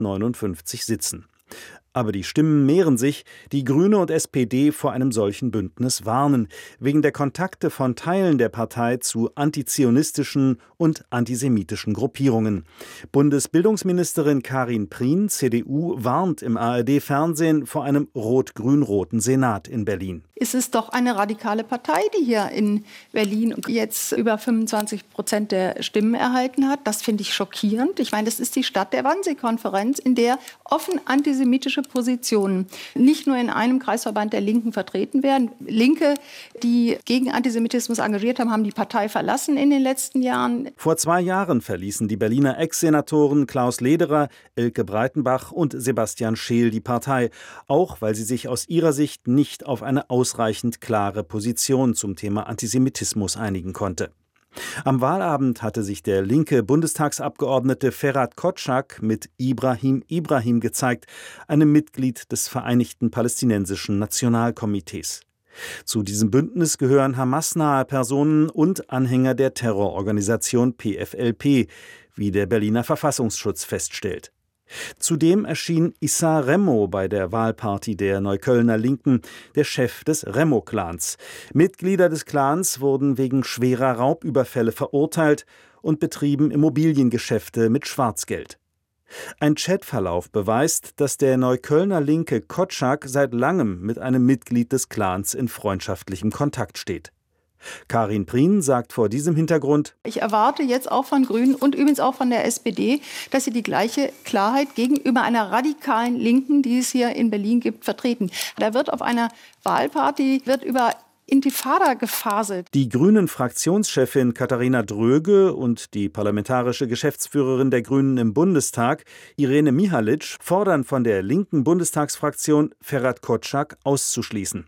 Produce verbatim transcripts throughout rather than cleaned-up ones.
hundertneunundfünfzig Sitzen. Aber die Stimmen mehren sich. Die Grüne und S P D vor einem solchen Bündnis warnen, wegen der Kontakte von Teilen der Partei zu antizionistischen und antisemitischen Gruppierungen. Bundesbildungsministerin Karin Prien, C D U, warnt im A R D-Fernsehen vor einem rot-grün-roten Senat in Berlin. Es ist doch eine radikale Partei, die hier in Berlin jetzt über fünfundzwanzig Prozent der Stimmen erhalten hat. Das finde ich schockierend. Ich meine, das ist die Stadt der Wannsee-Konferenz, in der offen antisemitische Positionen nicht nur in einem Kreisverband der Linken vertreten werden. Linke, die gegen Antisemitismus engagiert haben, haben die Partei verlassen in den letzten Jahren. Vor zwei Jahren verließen die Berliner Ex-Senatoren Klaus Lederer, Elke Breitenbach und Sebastian Scheel die Partei, auch weil sie sich aus ihrer Sicht nicht auf eine ausreichend klare Position zum Thema Antisemitismus einigen konnte. Am Wahlabend hatte sich der linke Bundestagsabgeordnete Ferhat Kotschak mit Ibrahim Ibrahim gezeigt, einem Mitglied des Vereinigten Palästinensischen Nationalkomitees. Zu diesem Bündnis gehören Hamas-nahe Personen und Anhänger der Terrororganisation P F L P, wie der Berliner Verfassungsschutz feststellt. Zudem erschien Issa Remmo bei der Wahlparty der Neuköllner Linken, der Chef des Remmo-Clans. Mitglieder des Clans wurden wegen schwerer Raubüberfälle verurteilt und betrieben Immobiliengeschäfte mit Schwarzgeld. Ein Chatverlauf beweist, dass der Neuköllner Linke Kotschak seit langem mit einem Mitglied des Clans in freundschaftlichem Kontakt steht. Karin Prien sagt vor diesem Hintergrund: Ich erwarte jetzt auch von Grünen und übrigens auch von der S P D, dass sie die gleiche Klarheit gegenüber einer radikalen Linken, die es hier in Berlin gibt, vertreten. Da wird auf einer Wahlparty wird über Intifada gefaselt. Die Grünen-Fraktionschefin Katharina Dröge und die parlamentarische Geschäftsführerin der Grünen im Bundestag, Irene Mihalic, fordern von der linken Bundestagsfraktion, Ferhat Kotschak auszuschließen.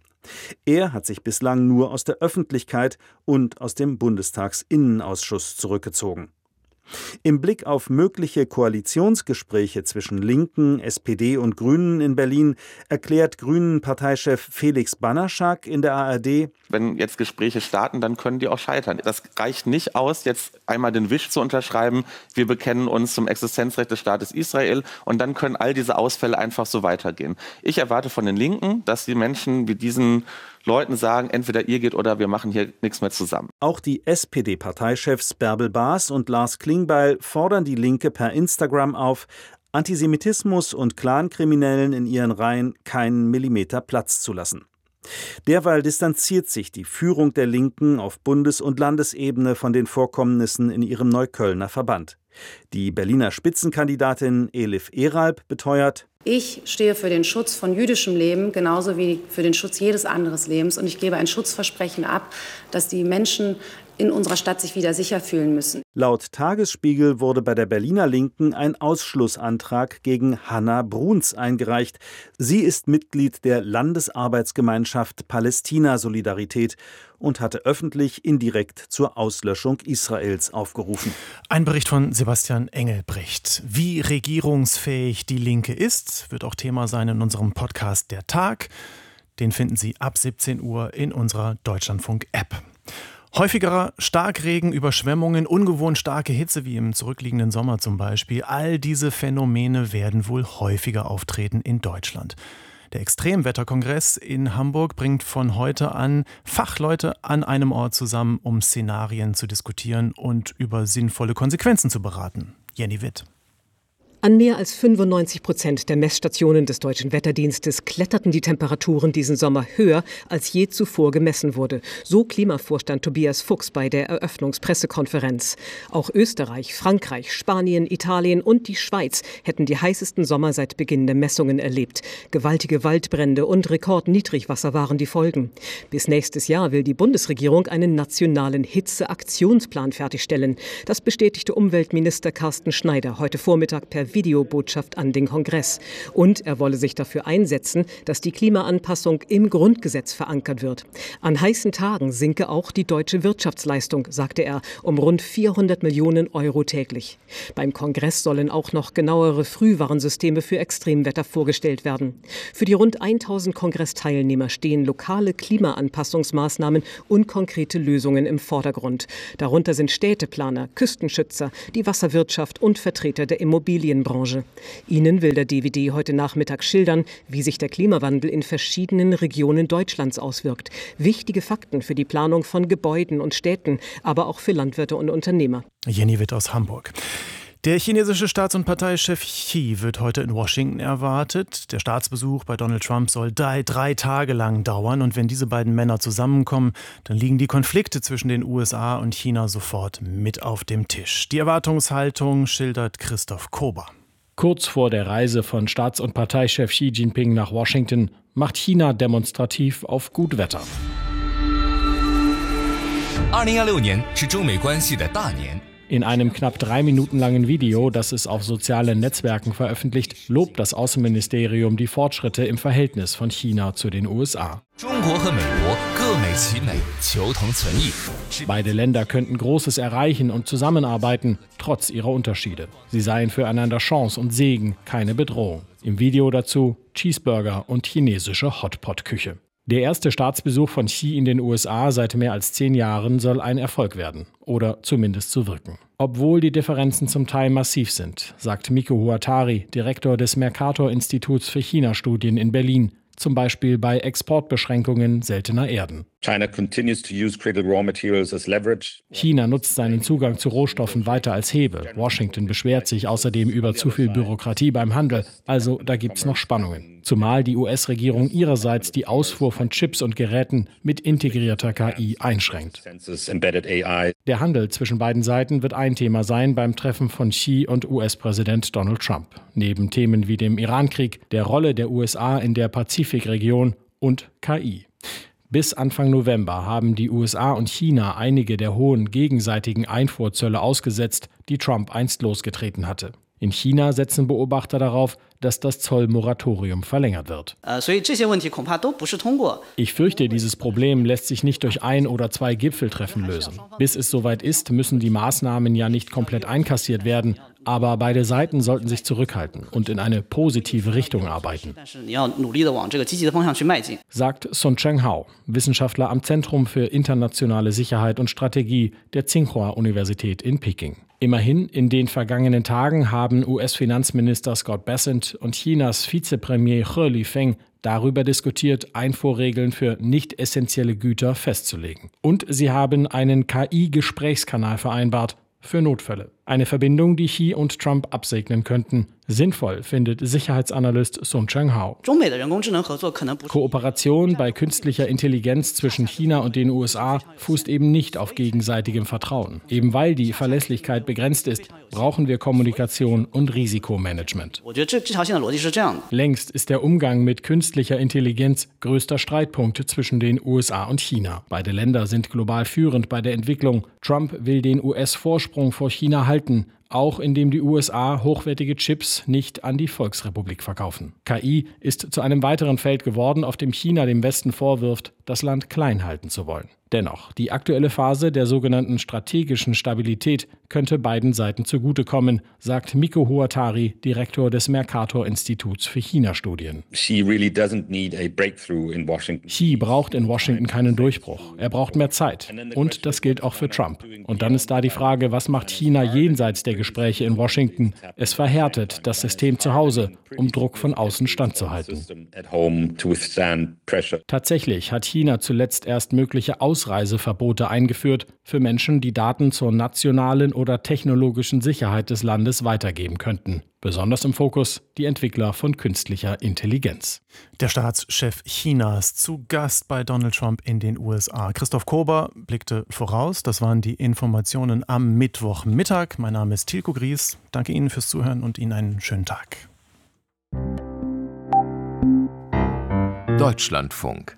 Er hat sich bislang nur aus der Öffentlichkeit und aus dem Bundestagsinnenausschuss zurückgezogen. Im Blick auf mögliche Koalitionsgespräche zwischen Linken, S P D und Grünen in Berlin erklärt Grünen-Parteichef Felix Bannerschak in der A R D: Wenn jetzt Gespräche starten, dann können die auch scheitern. Das reicht nicht aus, jetzt einmal den Wisch zu unterschreiben, wir bekennen uns zum Existenzrecht des Staates Israel und dann können all diese Ausfälle einfach so weitergehen. Ich erwarte von den Linken, dass die Menschen wie diesen Leuten sagen, entweder ihr geht oder wir machen hier nichts mehr zusammen. Auch die S P D-Parteichefs Bärbel Baas und Lars Klingbeil fordern die Linke per Instagram auf, Antisemitismus und Clankriminellen in ihren Reihen keinen Millimeter Platz zu lassen. Derweil distanziert sich die Führung der Linken auf Bundes- und Landesebene von den Vorkommnissen in ihrem Neuköllner Verband. Die Berliner Spitzenkandidatin Elif Eralb beteuert: Ich stehe für den Schutz von jüdischem Leben, genauso wie für den Schutz jedes anderen Lebens. Und ich gebe ein Schutzversprechen ab, dass die Menschen in unserer Stadt sich wieder sicher fühlen müssen. Laut Tagesspiegel wurde bei der Berliner Linken ein Ausschlussantrag gegen Hanna Bruns eingereicht. Sie ist Mitglied der Landesarbeitsgemeinschaft Palästina-Solidarität und hatte öffentlich indirekt zur Auslöschung Israels aufgerufen. Ein Bericht von Sebastian Engelbrecht. Wie regierungsfähig die Linke ist, wird auch Thema sein in unserem Podcast Der Tag. Den finden Sie ab siebzehn Uhr in unserer Deutschlandfunk-App. Häufigerer Starkregen, Überschwemmungen, ungewohnt starke Hitze wie im zurückliegenden Sommer zum Beispiel. All diese Phänomene werden wohl häufiger auftreten in Deutschland. Der Extremwetterkongress in Hamburg bringt von heute an Fachleute an einem Ort zusammen, um Szenarien zu diskutieren und über sinnvolle Konsequenzen zu beraten. Jenny Witt. An mehr als fünfundneunzig Prozent der Messstationen des Deutschen Wetterdienstes kletterten die Temperaturen diesen Sommer höher, als je zuvor gemessen wurde. So Klimavorstand Tobias Fuchs bei der Eröffnungspressekonferenz. Auch Österreich, Frankreich, Spanien, Italien und die Schweiz hätten die heißesten Sommer seit Beginn der Messungen erlebt. Gewaltige Waldbrände und Rekordniedrigwasser waren die Folgen. Bis nächstes Jahr will die Bundesregierung einen nationalen Hitzeaktionsplan fertigstellen. Das bestätigte Umweltminister Carsten Schneider heute Vormittag per Videobotschaft an den Kongress. Und er wolle sich dafür einsetzen, dass die Klimaanpassung im Grundgesetz verankert wird. An heißen Tagen sinke auch die deutsche Wirtschaftsleistung, sagte er, um rund vierhundert Millionen Euro täglich. Beim Kongress sollen auch noch genauere Frühwarnsysteme für Extremwetter vorgestellt werden. Für die rund tausend Kongressteilnehmer stehen lokale Klimaanpassungsmaßnahmen und konkrete Lösungen im Vordergrund. Darunter sind Städteplaner, Küstenschützer, die Wasserwirtschaft und Vertreter der Immobilienbranche. Medienbranche. Ihnen will der D W D heute Nachmittag schildern, wie sich der Klimawandel in verschiedenen Regionen Deutschlands auswirkt. Wichtige Fakten für die Planung von Gebäuden und Städten, aber auch für Landwirte und Unternehmer. Jenny Witt aus Hamburg. Der chinesische Staats- und Parteichef Xi wird heute in Washington erwartet. Der Staatsbesuch bei Donald Trump soll drei, drei Tage lang dauern. Und wenn diese beiden Männer zusammenkommen, dann liegen die Konflikte zwischen den U S A und China sofort mit auf dem Tisch. Die Erwartungshaltung schildert Christoph Kober. Kurz vor der Reise von Staats- und Parteichef Xi Jinping nach Washington macht China demonstrativ auf gut Wetter. In einem knapp drei Minuten langen Video, das es auf sozialen Netzwerken veröffentlicht, lobt das Außenministerium die Fortschritte im Verhältnis von China zu den U S A. Beide Länder könnten Großes erreichen und zusammenarbeiten, trotz ihrer Unterschiede. Sie seien füreinander Chance und Segen, keine Bedrohung. Im Video dazu Cheeseburger und chinesische Hotpot-Küche. Der erste Staatsbesuch von Xi in den U S A seit mehr als zehn Jahren soll ein Erfolg werden. Oder zumindest so wirken. Obwohl die Differenzen zum Teil massiv sind, sagt Miko Huatari, Direktor des Mercator-Instituts für China-Studien in Berlin, zum Beispiel bei Exportbeschränkungen seltener Erden. China continues to use critical raw materials as leverage. China nutzt seinen Zugang zu Rohstoffen weiter als Hebel. Washington beschwert sich außerdem über zu viel Bürokratie beim Handel. Also da gibt's noch Spannungen. Zumal die U S-Regierung ihrerseits die Ausfuhr von Chips und Geräten mit integrierter K I einschränkt. Der Handel zwischen beiden Seiten wird ein Thema sein beim Treffen von Xi und U S-Präsident Donald Trump. Neben Themen wie dem Irankrieg, der Rolle der U S A in der Pazifikregion und K I. Bis Anfang November haben die U S A und China einige der hohen gegenseitigen Einfuhrzölle ausgesetzt, die Trump einst losgetreten hatte. In China setzen Beobachter darauf, dass das Zollmoratorium verlängert wird. Ich fürchte, dieses Problem lässt sich nicht durch ein oder zwei Gipfeltreffen lösen. Bis es soweit ist, müssen die Maßnahmen ja nicht komplett einkassiert werden, aber beide Seiten sollten sich zurückhalten und in eine positive Richtung arbeiten, sagt Sun Cheng-hao, Wissenschaftler am Zentrum für internationale Sicherheit und Strategie der Tsinghua-Universität in Peking. Immerhin, in den vergangenen Tagen haben U S-Finanzminister Scott Bessent und Chinas Vizepremier He Lifeng darüber diskutiert, Einfuhrregeln für nicht essentielle Güter festzulegen. Und sie haben einen K I-Gesprächskanal vereinbart für Notfälle. Eine Verbindung, die Xi und Trump absegnen könnten. Sinnvoll findet Sicherheitsanalyst Sun Cheng-hao. Kooperation bei künstlicher Intelligenz zwischen China und den U S A fußt eben nicht auf gegenseitigem Vertrauen. Eben weil die Verlässlichkeit begrenzt ist, brauchen wir Kommunikation und Risikomanagement. Längst ist der Umgang mit künstlicher Intelligenz größter Streitpunkt zwischen den U S A und China. Beide Länder sind global führend bei der Entwicklung. Trump will den U S-Vorsprung vor China halten, auch indem die U S A hochwertige Chips nicht an die Volksrepublik verkaufen. K I ist zu einem weiteren Feld geworden, auf dem China dem Westen vorwirft, das Land klein halten zu wollen. Dennoch, die aktuelle Phase der sogenannten strategischen Stabilität könnte beiden Seiten zugutekommen, sagt Miko Huatari, Direktor des Mercator-Instituts für China-Studien. Xi really doesn't need a breakthrough in Washington. Xi braucht in Washington keinen Durchbruch. Er braucht mehr Zeit. Und das gilt auch für Trump. Und dann ist da die Frage, was macht China jenseits der Gespräche in Washington? Es verhärtet das System zu Hause, um Druck von außen standzuhalten. Tatsächlich hat China zuletzt erst mögliche Ausreiseverbote eingeführt für Menschen, die Daten zur nationalen oder technologischen Sicherheit des Landes weitergeben könnten. Besonders im Fokus die Entwickler von künstlicher Intelligenz. Der Staatschef Chinas zu Gast bei Donald Trump in den U S A. Christoph Kober blickte voraus. Das waren die Informationen am Mittwochmittag. Mein Name ist Tilko Gries. Danke Ihnen fürs Zuhören und Ihnen einen schönen Tag. Deutschlandfunk.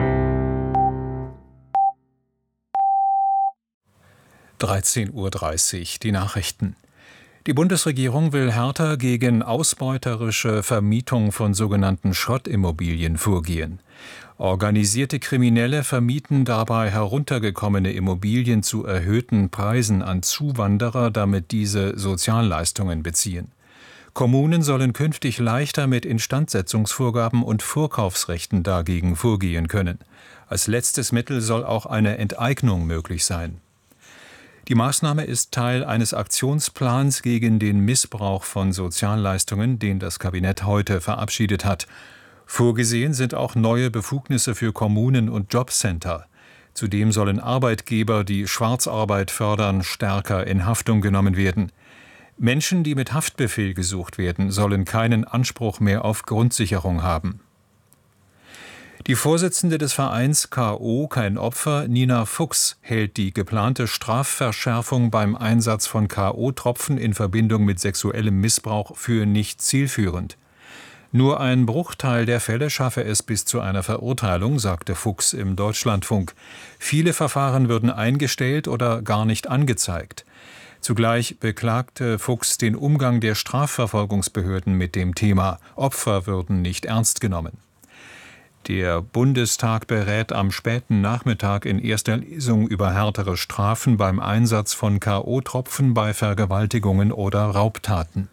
dreizehn Uhr dreißig, die Nachrichten. Die Bundesregierung will härter gegen ausbeuterische Vermietung von sogenannten Schrottimmobilien vorgehen. Organisierte Kriminelle vermieten dabei heruntergekommene Immobilien zu erhöhten Preisen an Zuwanderer, damit diese Sozialleistungen beziehen. Kommunen sollen künftig leichter mit Instandsetzungsvorgaben und Vorkaufsrechten dagegen vorgehen können. Als letztes Mittel soll auch eine Enteignung möglich sein. Die Maßnahme ist Teil eines Aktionsplans gegen den Missbrauch von Sozialleistungen, den das Kabinett heute verabschiedet hat. Vorgesehen sind auch neue Befugnisse für Kommunen und Jobcenter. Zudem sollen Arbeitgeber, die Schwarzarbeit fördern, stärker in Haftung genommen werden. Menschen, die mit Haftbefehl gesucht werden, sollen keinen Anspruch mehr auf Grundsicherung haben. Die Vorsitzende des Vereins K O Kein Opfer, Nina Fuchs, hält die geplante Strafverschärfung beim Einsatz von K O-Tropfen in Verbindung mit sexuellem Missbrauch für nicht zielführend. Nur ein Bruchteil der Fälle schaffe es bis zu einer Verurteilung, sagte Fuchs im Deutschlandfunk. Viele Verfahren würden eingestellt oder gar nicht angezeigt. Zugleich beklagte Fuchs den Umgang der Strafverfolgungsbehörden mit dem Thema. Opfer würden nicht ernst genommen. Der Bundestag berät am späten Nachmittag in erster Lesung über härtere Strafen beim Einsatz von K O-Tropfen bei Vergewaltigungen oder Raubtaten.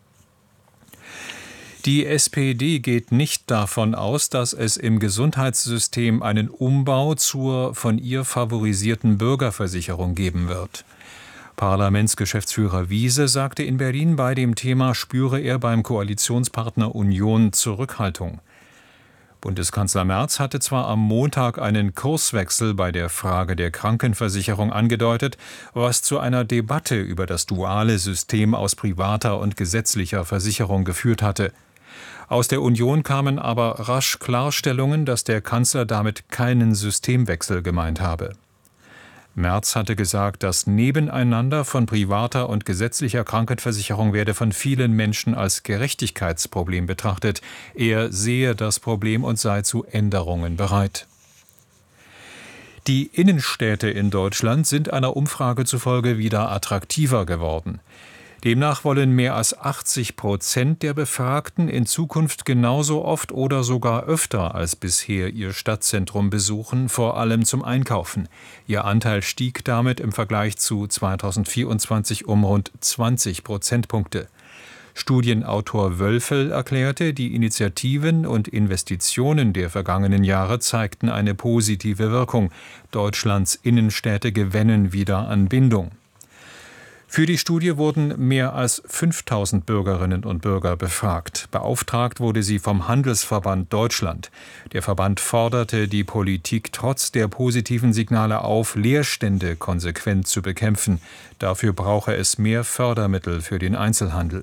Die S P D geht nicht davon aus, dass es im Gesundheitssystem einen Umbau zur von ihr favorisierten Bürgerversicherung geben wird. Parlamentsgeschäftsführer Wiese sagte in Berlin, bei dem Thema spüre er beim Koalitionspartner Union Zurückhaltung. Bundeskanzler Merz hatte zwar am Montag einen Kurswechsel bei der Frage der Krankenversicherung angedeutet, was zu einer Debatte über das duale System aus privater und gesetzlicher Versicherung geführt hatte. Aus der Union kamen aber rasch Klarstellungen, dass der Kanzler damit keinen Systemwechsel gemeint habe. Merz hatte gesagt, das Nebeneinander von privater und gesetzlicher Krankenversicherung werde von vielen Menschen als Gerechtigkeitsproblem betrachtet. Er sehe das Problem und sei zu Änderungen bereit. Die Innenstädte in Deutschland sind einer Umfrage zufolge wieder attraktiver geworden. Demnach wollen mehr als achtzig Prozent der Befragten in Zukunft genauso oft oder sogar öfter als bisher ihr Stadtzentrum besuchen, vor allem zum Einkaufen. Ihr Anteil stieg damit im Vergleich zu zweitausendvierundzwanzig um rund zwanzig Prozentpunkte. Studienautor Wölfel erklärte, die Initiativen und Investitionen der vergangenen Jahre zeigten eine positive Wirkung. Deutschlands Innenstädte gewinnen wieder an Bindung. Für die Studie wurden mehr als fünftausend Bürgerinnen und Bürger befragt. Beauftragt wurde sie vom Handelsverband Deutschland. Der Verband forderte die Politik trotz der positiven Signale auf, Leerstände konsequent zu bekämpfen. Dafür brauche es mehr Fördermittel für den Einzelhandel.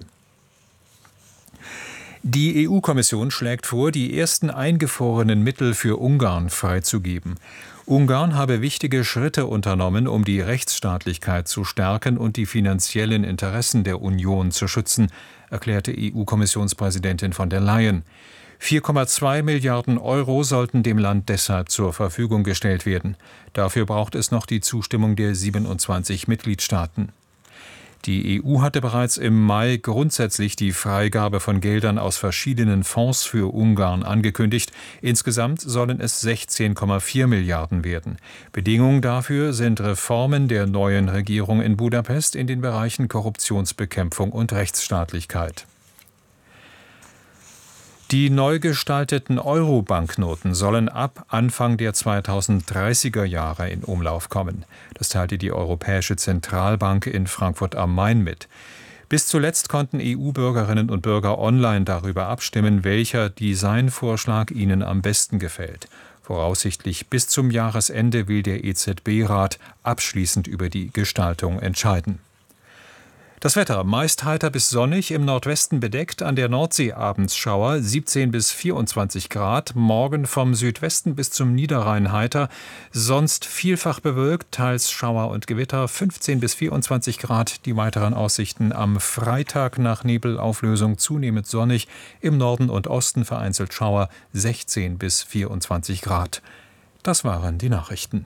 Die E U-Kommission schlägt vor, die ersten eingefrorenen Mittel für Ungarn freizugeben. Ungarn habe wichtige Schritte unternommen, um die Rechtsstaatlichkeit zu stärken und die finanziellen Interessen der Union zu schützen, erklärte E U-Kommissionspräsidentin von der Leyen. vier Komma zwei Milliarden Euro sollten dem Land deshalb zur Verfügung gestellt werden. Dafür braucht es noch die Zustimmung der siebenundzwanzig Mitgliedstaaten. Die E U hatte bereits im Mai grundsätzlich die Freigabe von Geldern aus verschiedenen Fonds für Ungarn angekündigt. Insgesamt sollen es sechzehn Komma vier Milliarden werden. Bedingung dafür sind Reformen der neuen Regierung in Budapest in den Bereichen Korruptionsbekämpfung und Rechtsstaatlichkeit. Die neu gestalteten Euro-Banknoten sollen ab Anfang der zweitausenddreißiger Jahre in Umlauf kommen. Das teilte die Europäische Zentralbank in Frankfurt am Main mit. Bis zuletzt konnten E U-Bürgerinnen und Bürger online darüber abstimmen, welcher Designvorschlag ihnen am besten gefällt. Voraussichtlich bis zum Jahresende will der E Z B-Rat abschließend über die Gestaltung entscheiden. Das Wetter meist heiter bis sonnig, im Nordwesten bedeckt, an der Nordsee abends Schauer, siebzehn bis vierundzwanzig Grad, morgen vom Südwesten bis zum Niederrhein heiter, sonst vielfach bewölkt, teils Schauer und Gewitter, fünfzehn bis vierundzwanzig Grad, die weiteren Aussichten am Freitag nach Nebelauflösung zunehmend sonnig, im Norden und Osten vereinzelt Schauer, sechzehn bis vierundzwanzig Grad. Das waren die Nachrichten.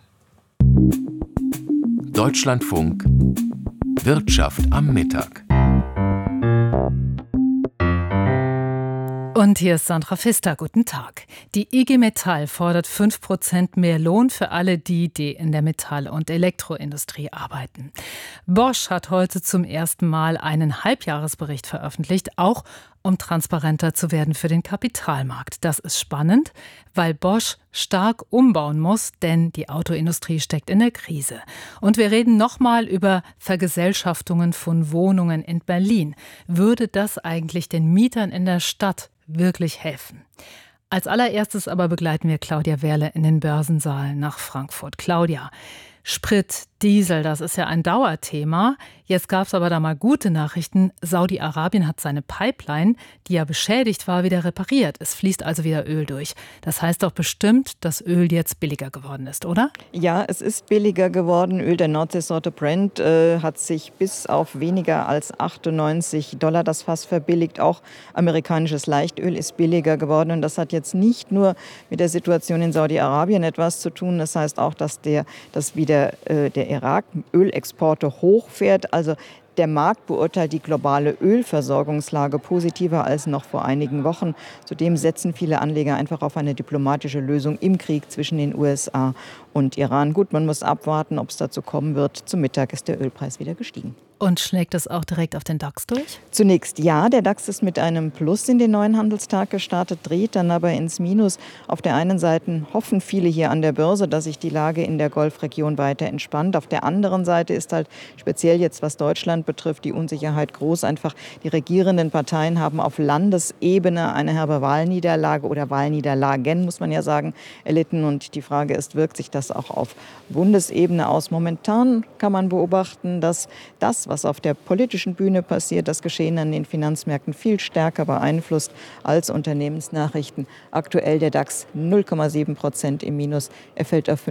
Deutschlandfunk Wirtschaft am Mittag. Und hier ist Sandra Pfister. Guten Tag. Die I G Metall fordert fünf Prozent mehr Lohn für alle die, die in der Metall- und Elektroindustrie arbeiten. Bosch hat heute zum ersten Mal einen Halbjahresbericht veröffentlicht, auch um transparenter zu werden für den Kapitalmarkt. Das ist spannend, weil Bosch stark umbauen muss, denn die Autoindustrie steckt in der Krise. Und wir reden nochmal über Vergesellschaftungen von Wohnungen in Berlin. Würde das eigentlich den Mietern in der Stadt wirklich helfen? Als allererstes aber begleiten wir Claudia Wehrle in den Börsensaal nach Frankfurt. Claudia, Sprit, Diesel, das ist ja ein Dauerthema. Jetzt gab es aber da mal gute Nachrichten. Saudi-Arabien hat seine Pipeline, die ja beschädigt war, wieder repariert. Es fließt also wieder Öl durch. Das heißt doch bestimmt, dass Öl jetzt billiger geworden ist, oder? Ja, es ist billiger geworden. Öl der Nordseesorte Brent äh, hat sich bis auf weniger als achtundneunzig Dollar das Fass verbilligt. Auch amerikanisches Leichtöl ist billiger geworden. Und das hat jetzt nicht nur mit der Situation in Saudi-Arabien etwas zu tun. Das heißt auch, dass der, dass wieder äh, der Irak Ölexporte hochfährt. Also der Markt beurteilt die globale Ölversorgungslage positiver als noch vor einigen Wochen. Zudem setzen viele Anleger einfach auf eine diplomatische Lösung im Krieg zwischen den U S A und Iran. Gut, man muss abwarten, ob es dazu kommen wird. Zum Mittag ist der Ölpreis wieder gestiegen. Und schlägt es auch direkt auf den DAX durch? Zunächst ja, der DAX ist mit einem Plus in den neuen Handelstag gestartet, dreht dann aber ins Minus. Auf der einen Seite hoffen viele hier an der Börse, dass sich die Lage in der Golfregion weiter entspannt. Auf der anderen Seite ist halt speziell jetzt, was Deutschland betrifft, die Unsicherheit groß. Einfach die regierenden Parteien haben auf Landesebene eine herbe Wahlniederlage oder Wahlniederlagen, muss man ja sagen, erlitten. Und die Frage ist, wirkt sich das auch auf Bundesebene aus? Momentan kann man beobachten, dass das, was auf der politischen Bühne passiert, das Geschehen an den Finanzmärkten viel stärker beeinflusst als Unternehmensnachrichten. Aktuell der DAX null Komma sieben Prozent im Minus. Er fällt auf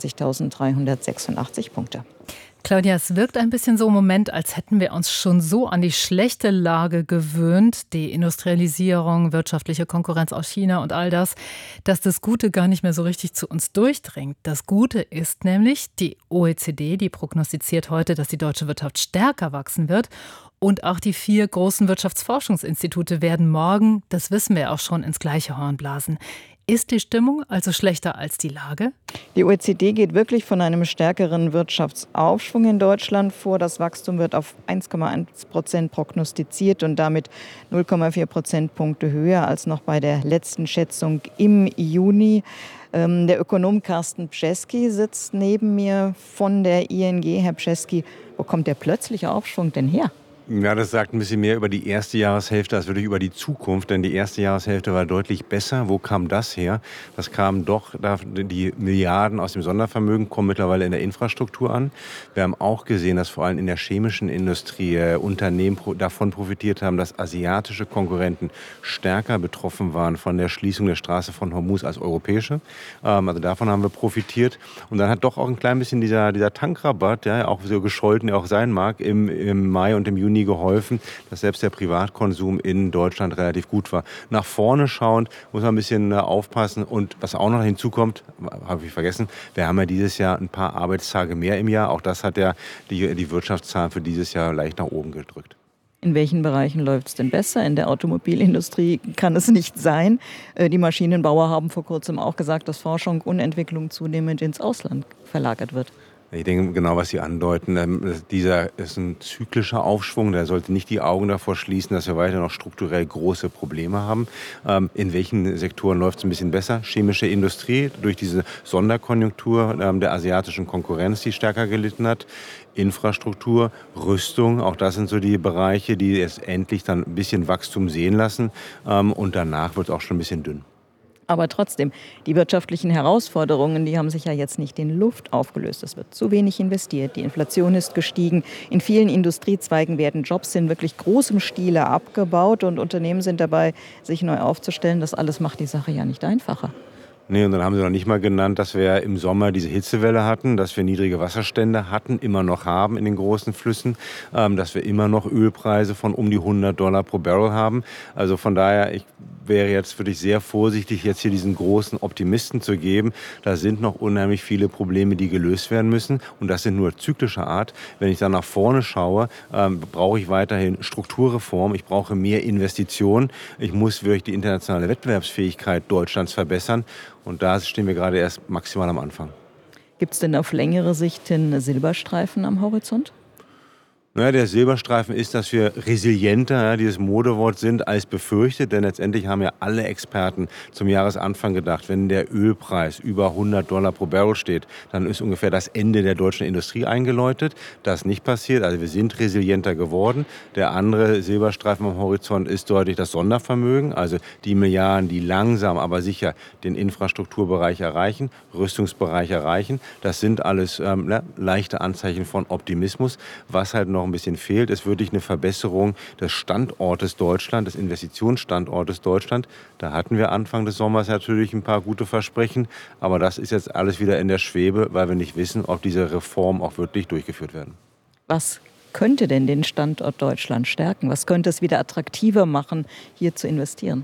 fünfundzwanzigtausenddreihundertsechsundachtzig Punkte. Claudia, es wirkt ein bisschen so im Moment, als hätten wir uns schon so an die schlechte Lage gewöhnt, die Industrialisierung, wirtschaftliche Konkurrenz aus China und all das, dass das Gute gar nicht mehr so richtig zu uns durchdringt. Das Gute ist nämlich, die O E C D, die prognostiziert heute, dass die deutsche Wirtschaft stärker wachsen wird. Und auch die vier großen Wirtschaftsforschungsinstitute werden morgen, das wissen wir auch schon, ins gleiche Horn blasen. Ist die Stimmung also schlechter als die Lage? Die O E C D geht wirklich von einem stärkeren Wirtschaftsaufschwung in Deutschland vor. Das Wachstum wird auf eins Komma eins Prozent prognostiziert und damit null Komma vier Prozentpunkte höher als noch bei der letzten Schätzung im Juni. Ähm, der Ökonom Carsten Bjeski sitzt neben mir von der I N G. Herr Bjeski, wo kommt der plötzliche Aufschwung denn her? Ja, das sagt ein bisschen mehr über die erste Jahreshälfte als wirklich über die Zukunft, denn die erste Jahreshälfte war deutlich besser. Wo kam das her? Das kam doch, die Milliarden aus dem Sondervermögen kommen mittlerweile in der Infrastruktur an. Wir haben auch gesehen, dass vor allem in der chemischen Industrie äh, Unternehmen pro, davon profitiert haben, dass asiatische Konkurrenten stärker betroffen waren von der Schließung der Straße von Hormuz als europäische. Ähm, also davon haben wir profitiert. Und dann hat doch auch ein klein bisschen dieser, dieser Tankrabatt, ja, auch so gescholten er auch sein mag, im, im Mai und im Juni geholfen, dass selbst der Privatkonsum in Deutschland relativ gut war. Nach vorne schauend muss man ein bisschen aufpassen. Und was auch noch hinzukommt, habe ich vergessen, wir haben ja dieses Jahr ein paar Arbeitstage mehr im Jahr. Auch das hat ja die, die Wirtschaftszahlen für dieses Jahr leicht nach oben gedrückt. In welchen Bereichen läuft es denn besser? In der Automobilindustrie kann es nicht sein. Die Maschinenbauer haben vor kurzem auch gesagt, dass Forschung und Entwicklung zunehmend ins Ausland verlagert wird. Ich denke, genau, was Sie andeuten, dieser ist ein zyklischer Aufschwung. Der sollte nicht die Augen davor schließen, dass wir weiter noch strukturell große Probleme haben. In welchen Sektoren läuft es ein bisschen besser? Chemische Industrie durch diese Sonderkonjunktur der asiatischen Konkurrenz, die stärker gelitten hat. Infrastruktur, Rüstung, auch das sind so die Bereiche, die jetzt endlich dann ein bisschen Wachstum sehen lassen. Und danach wird es auch schon ein bisschen dünn. Aber trotzdem, die wirtschaftlichen Herausforderungen, die haben sich ja jetzt nicht in Luft aufgelöst. Es wird zu wenig investiert, die Inflation ist gestiegen. In vielen Industriezweigen werden Jobs in wirklich großem Stile abgebaut und Unternehmen sind dabei, sich neu aufzustellen. Das alles macht die Sache ja nicht einfacher. Nee, und dann haben sie noch nicht mal genannt, dass wir im Sommer diese Hitzewelle hatten, dass wir niedrige Wasserstände hatten, immer noch haben in den großen Flüssen, ähm, dass wir immer noch Ölpreise von um die hundert Dollar pro Barrel haben. Also von daher, ich wäre jetzt für dich sehr vorsichtig, jetzt hier diesen großen Optimisten zu geben. Da sind noch unheimlich viele Probleme, die gelöst werden müssen. Und das sind nur zyklischer Art. Wenn ich dann nach vorne schaue, ähm, brauche ich weiterhin Strukturreform. Ich brauche mehr Investitionen. Ich muss wirklich die internationale Wettbewerbsfähigkeit Deutschlands verbessern. Und da stehen wir gerade erst maximal am Anfang. Gibt es denn auf längere Sicht hin Silberstreifen am Horizont? Naja, der Silberstreifen ist, dass wir resilienter, ja, dieses Modewort sind, als befürchtet. Denn letztendlich haben ja alle Experten zum Jahresanfang gedacht, wenn der Ölpreis über hundert Dollar pro Barrel steht, dann ist ungefähr das Ende der deutschen Industrie eingeläutet. Das ist nicht passiert. Also wir sind resilienter geworden. Der andere Silberstreifen am Horizont ist deutlich das Sondervermögen. Also die Milliarden, die langsam, aber sicher den Infrastrukturbereich erreichen, Rüstungsbereich erreichen. Das sind alles ähm, ja, leichte Anzeichen von Optimismus. Was halt noch ein bisschen fehlt, ist wirklich eine Verbesserung des Standortes Deutschland, des Investitionsstandortes Deutschland. Da hatten wir Anfang des Sommers natürlich ein paar gute Versprechen, aber das ist jetzt alles wieder in der Schwebe, weil wir nicht wissen, ob diese Reformen auch wirklich durchgeführt werden. Was könnte denn den Standort Deutschland stärken? Was könnte es wieder attraktiver machen, hier zu investieren?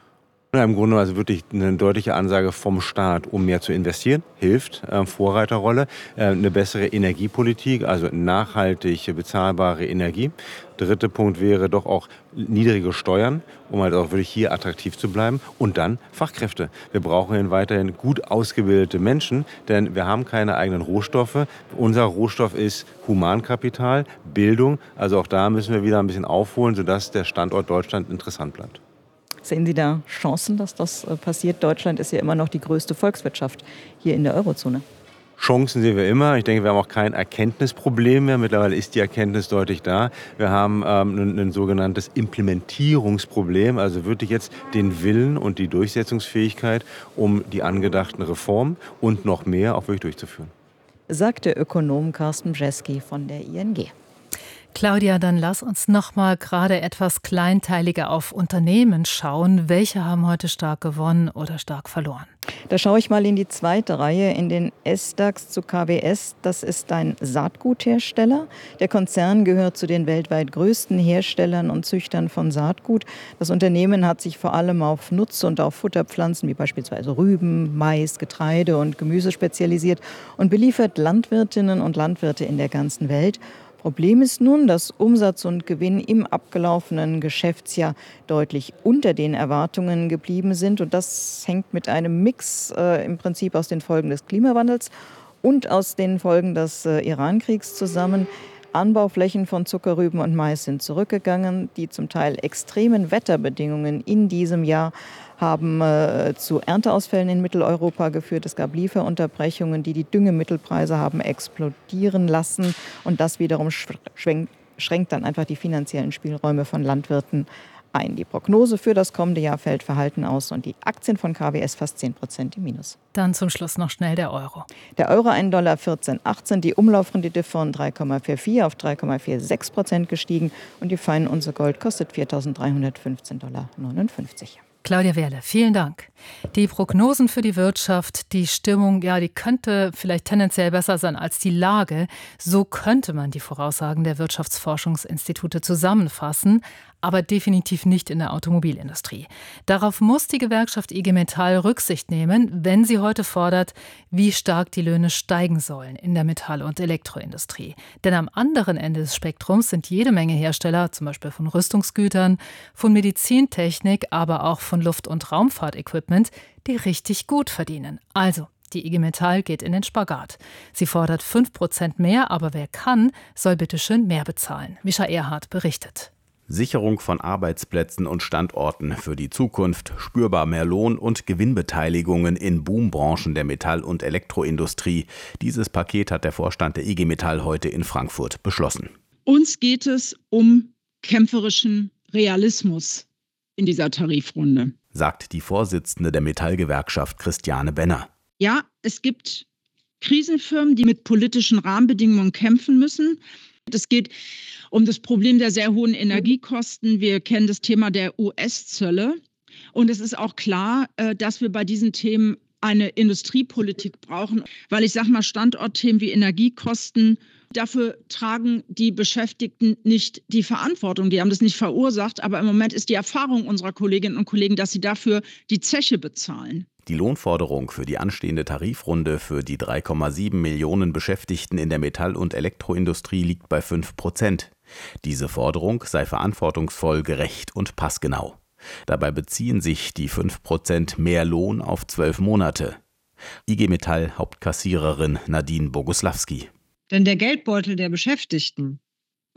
Ja, im Grunde also wirklich eine deutliche Ansage vom Staat, um mehr zu investieren, hilft, äh, Vorreiterrolle, äh, eine bessere Energiepolitik, also nachhaltig bezahlbare Energie. Dritter Punkt wäre doch auch niedrige Steuern, um halt auch wirklich hier attraktiv zu bleiben. Und dann Fachkräfte. Wir brauchen weiterhin gut ausgebildete Menschen, denn wir haben keine eigenen Rohstoffe. Unser Rohstoff ist Humankapital, Bildung. Also auch da müssen wir wieder ein bisschen aufholen, sodass der Standort Deutschland interessant bleibt. Sehen Sie da Chancen, dass das passiert? Deutschland ist ja immer noch die größte Volkswirtschaft hier in der Eurozone. Chancen sehen wir immer. Ich denke, wir haben auch kein Erkenntnisproblem mehr. Mittlerweile ist die Erkenntnis deutlich da. Wir haben ähm, ein, ein sogenanntes Implementierungsproblem, also wirklich jetzt den Willen und die Durchsetzungsfähigkeit, um die angedachten Reformen und noch mehr auch wirklich durchzuführen. Sagt der Ökonom Carsten Bjeski von der I N G. Claudia, dann lass uns noch mal gerade etwas kleinteiliger auf Unternehmen schauen. Welche haben heute stark gewonnen oder stark verloren? Da schaue ich mal in die zweite Reihe, in den S DAX zu K W S. Das ist ein Saatguthersteller. Der Konzern gehört zu den weltweit größten Herstellern und Züchtern von Saatgut. Das Unternehmen hat sich vor allem auf Nutz- und auf Futterpflanzen wie beispielsweise Rüben, Mais, Getreide und Gemüse spezialisiert und beliefert Landwirtinnen und Landwirte in der ganzen Welt. Problem ist nun, dass Umsatz und Gewinn im abgelaufenen Geschäftsjahr deutlich unter den Erwartungen geblieben sind. Und das hängt mit einem Mix äh, im Prinzip aus den Folgen des Klimawandels und aus den Folgen des äh, Iran-Kriegs zusammen. Anbauflächen von Zuckerrüben und Mais sind zurückgegangen. Die zum Teil extremen Wetterbedingungen in diesem Jahr haben äh, zu Ernteausfällen in Mitteleuropa geführt. Es gab Lieferunterbrechungen, die die Düngemittelpreise haben explodieren lassen. Und das wiederum schränkt, schränkt dann einfach die finanziellen Spielräume von Landwirten ein. Die Prognose für das kommende Jahr fällt verhalten aus und die Aktien von K W S fast zehn Prozent im Minus. Dann zum Schluss noch schnell der Euro. Der Euro ein Dollar vierzehn achtzehn, die Umlaufrendite von drei Komma vierundvierzig auf drei Komma sechsundvierzig Prozent gestiegen und die Feinunze Gold kostet viertausenddreihundertfünfzehn Komma neunundfünfzig Dollar. Claudia Wehrle, vielen Dank. Die Prognosen für die Wirtschaft, die Stimmung, ja, die könnte vielleicht tendenziell besser sein als die Lage. So könnte man die Voraussagen der Wirtschaftsforschungsinstitute zusammenfassen, aber definitiv nicht in der Automobilindustrie. Darauf muss die Gewerkschaft I G Metall Rücksicht nehmen, wenn sie heute fordert, wie stark die Löhne steigen sollen in der Metall- und Elektroindustrie. Denn am anderen Ende des Spektrums sind jede Menge Hersteller, zum Beispiel von Rüstungsgütern, von Medizintechnik, aber auch von Luft- und Raumfahrtequipment, die richtig gut verdienen. Also, die I G Metall geht in den Spagat. Sie fordert fünf Prozent mehr, aber wer kann, soll bitteschön mehr bezahlen. Mischa Erhardt berichtet. Sicherung von Arbeitsplätzen und Standorten für die Zukunft, spürbar mehr Lohn und Gewinnbeteiligungen in Boombranchen der Metall- und Elektroindustrie. Dieses Paket hat der Vorstand der I G Metall heute in Frankfurt beschlossen. Uns geht es um kämpferischen Realismus in dieser Tarifrunde, sagt die Vorsitzende der Metallgewerkschaft Christiane Benner. Ja, es gibt Krisenfirmen, die mit politischen Rahmenbedingungen kämpfen müssen. Es geht um das Problem der sehr hohen Energiekosten. Wir kennen das Thema der U S-Zölle. Und es ist auch klar, dass wir bei diesen Themen eine Industriepolitik brauchen. Weil ich sage mal, Standortthemen wie Energiekosten, dafür tragen die Beschäftigten nicht die Verantwortung. Die haben das nicht verursacht. Aber im Moment ist die Erfahrung unserer Kolleginnen und Kollegen, dass sie dafür die Zeche bezahlen. Die Lohnforderung für die anstehende Tarifrunde für die drei Komma sieben Millionen Beschäftigten in der Metall- und Elektroindustrie liegt bei fünf Prozent. Diese Forderung sei verantwortungsvoll, gerecht und passgenau. Dabei beziehen sich die fünf Prozent mehr Lohn auf zwölf Monate. I G Metall Hauptkassiererin Nadine Boguslawski. Denn der Geldbeutel der Beschäftigten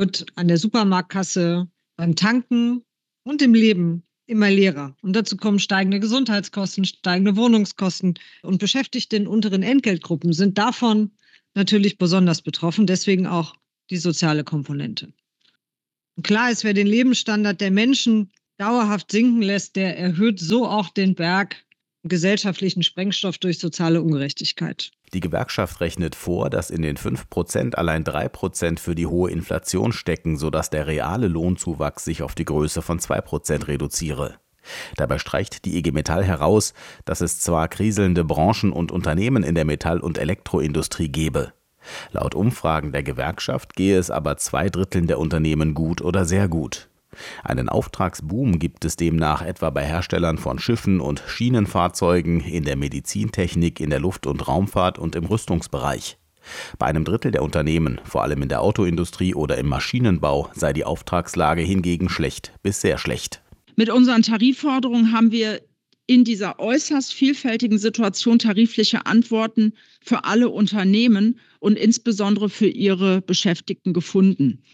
wird an der Supermarktkasse, beim Tanken und im Leben immer leerer. Und dazu kommen steigende Gesundheitskosten, steigende Wohnungskosten. Und Beschäftigte in unteren Entgeltgruppen sind davon natürlich besonders betroffen, deswegen auch die soziale Komponente. Und klar ist, wer den Lebensstandard der Menschen dauerhaft sinken lässt, der erhöht so auch den Berg gesellschaftlichen Sprengstoff durch soziale Ungerechtigkeit. Die Gewerkschaft rechnet vor, dass in den fünf Prozent allein drei Prozent für die hohe Inflation stecken, sodass der reale Lohnzuwachs sich auf die Größe von zwei Prozent reduziere. Dabei streicht die I G Metall heraus, dass es zwar kriselnde Branchen und Unternehmen in der Metall- und Elektroindustrie gebe. Laut Umfragen der Gewerkschaft gehe es aber zwei Dritteln der Unternehmen gut oder sehr gut. Einen Auftragsboom gibt es demnach etwa bei Herstellern von Schiffen und Schienenfahrzeugen, in der Medizintechnik, in der Luft- und Raumfahrt und im Rüstungsbereich. Bei einem Drittel der Unternehmen, vor allem in der Autoindustrie oder im Maschinenbau, sei die Auftragslage hingegen schlecht bis sehr schlecht. Mit unseren Tarifforderungen haben wir in dieser äußerst vielfältigen Situation tarifliche Antworten für alle Unternehmen und insbesondere für ihre Beschäftigten gefunden.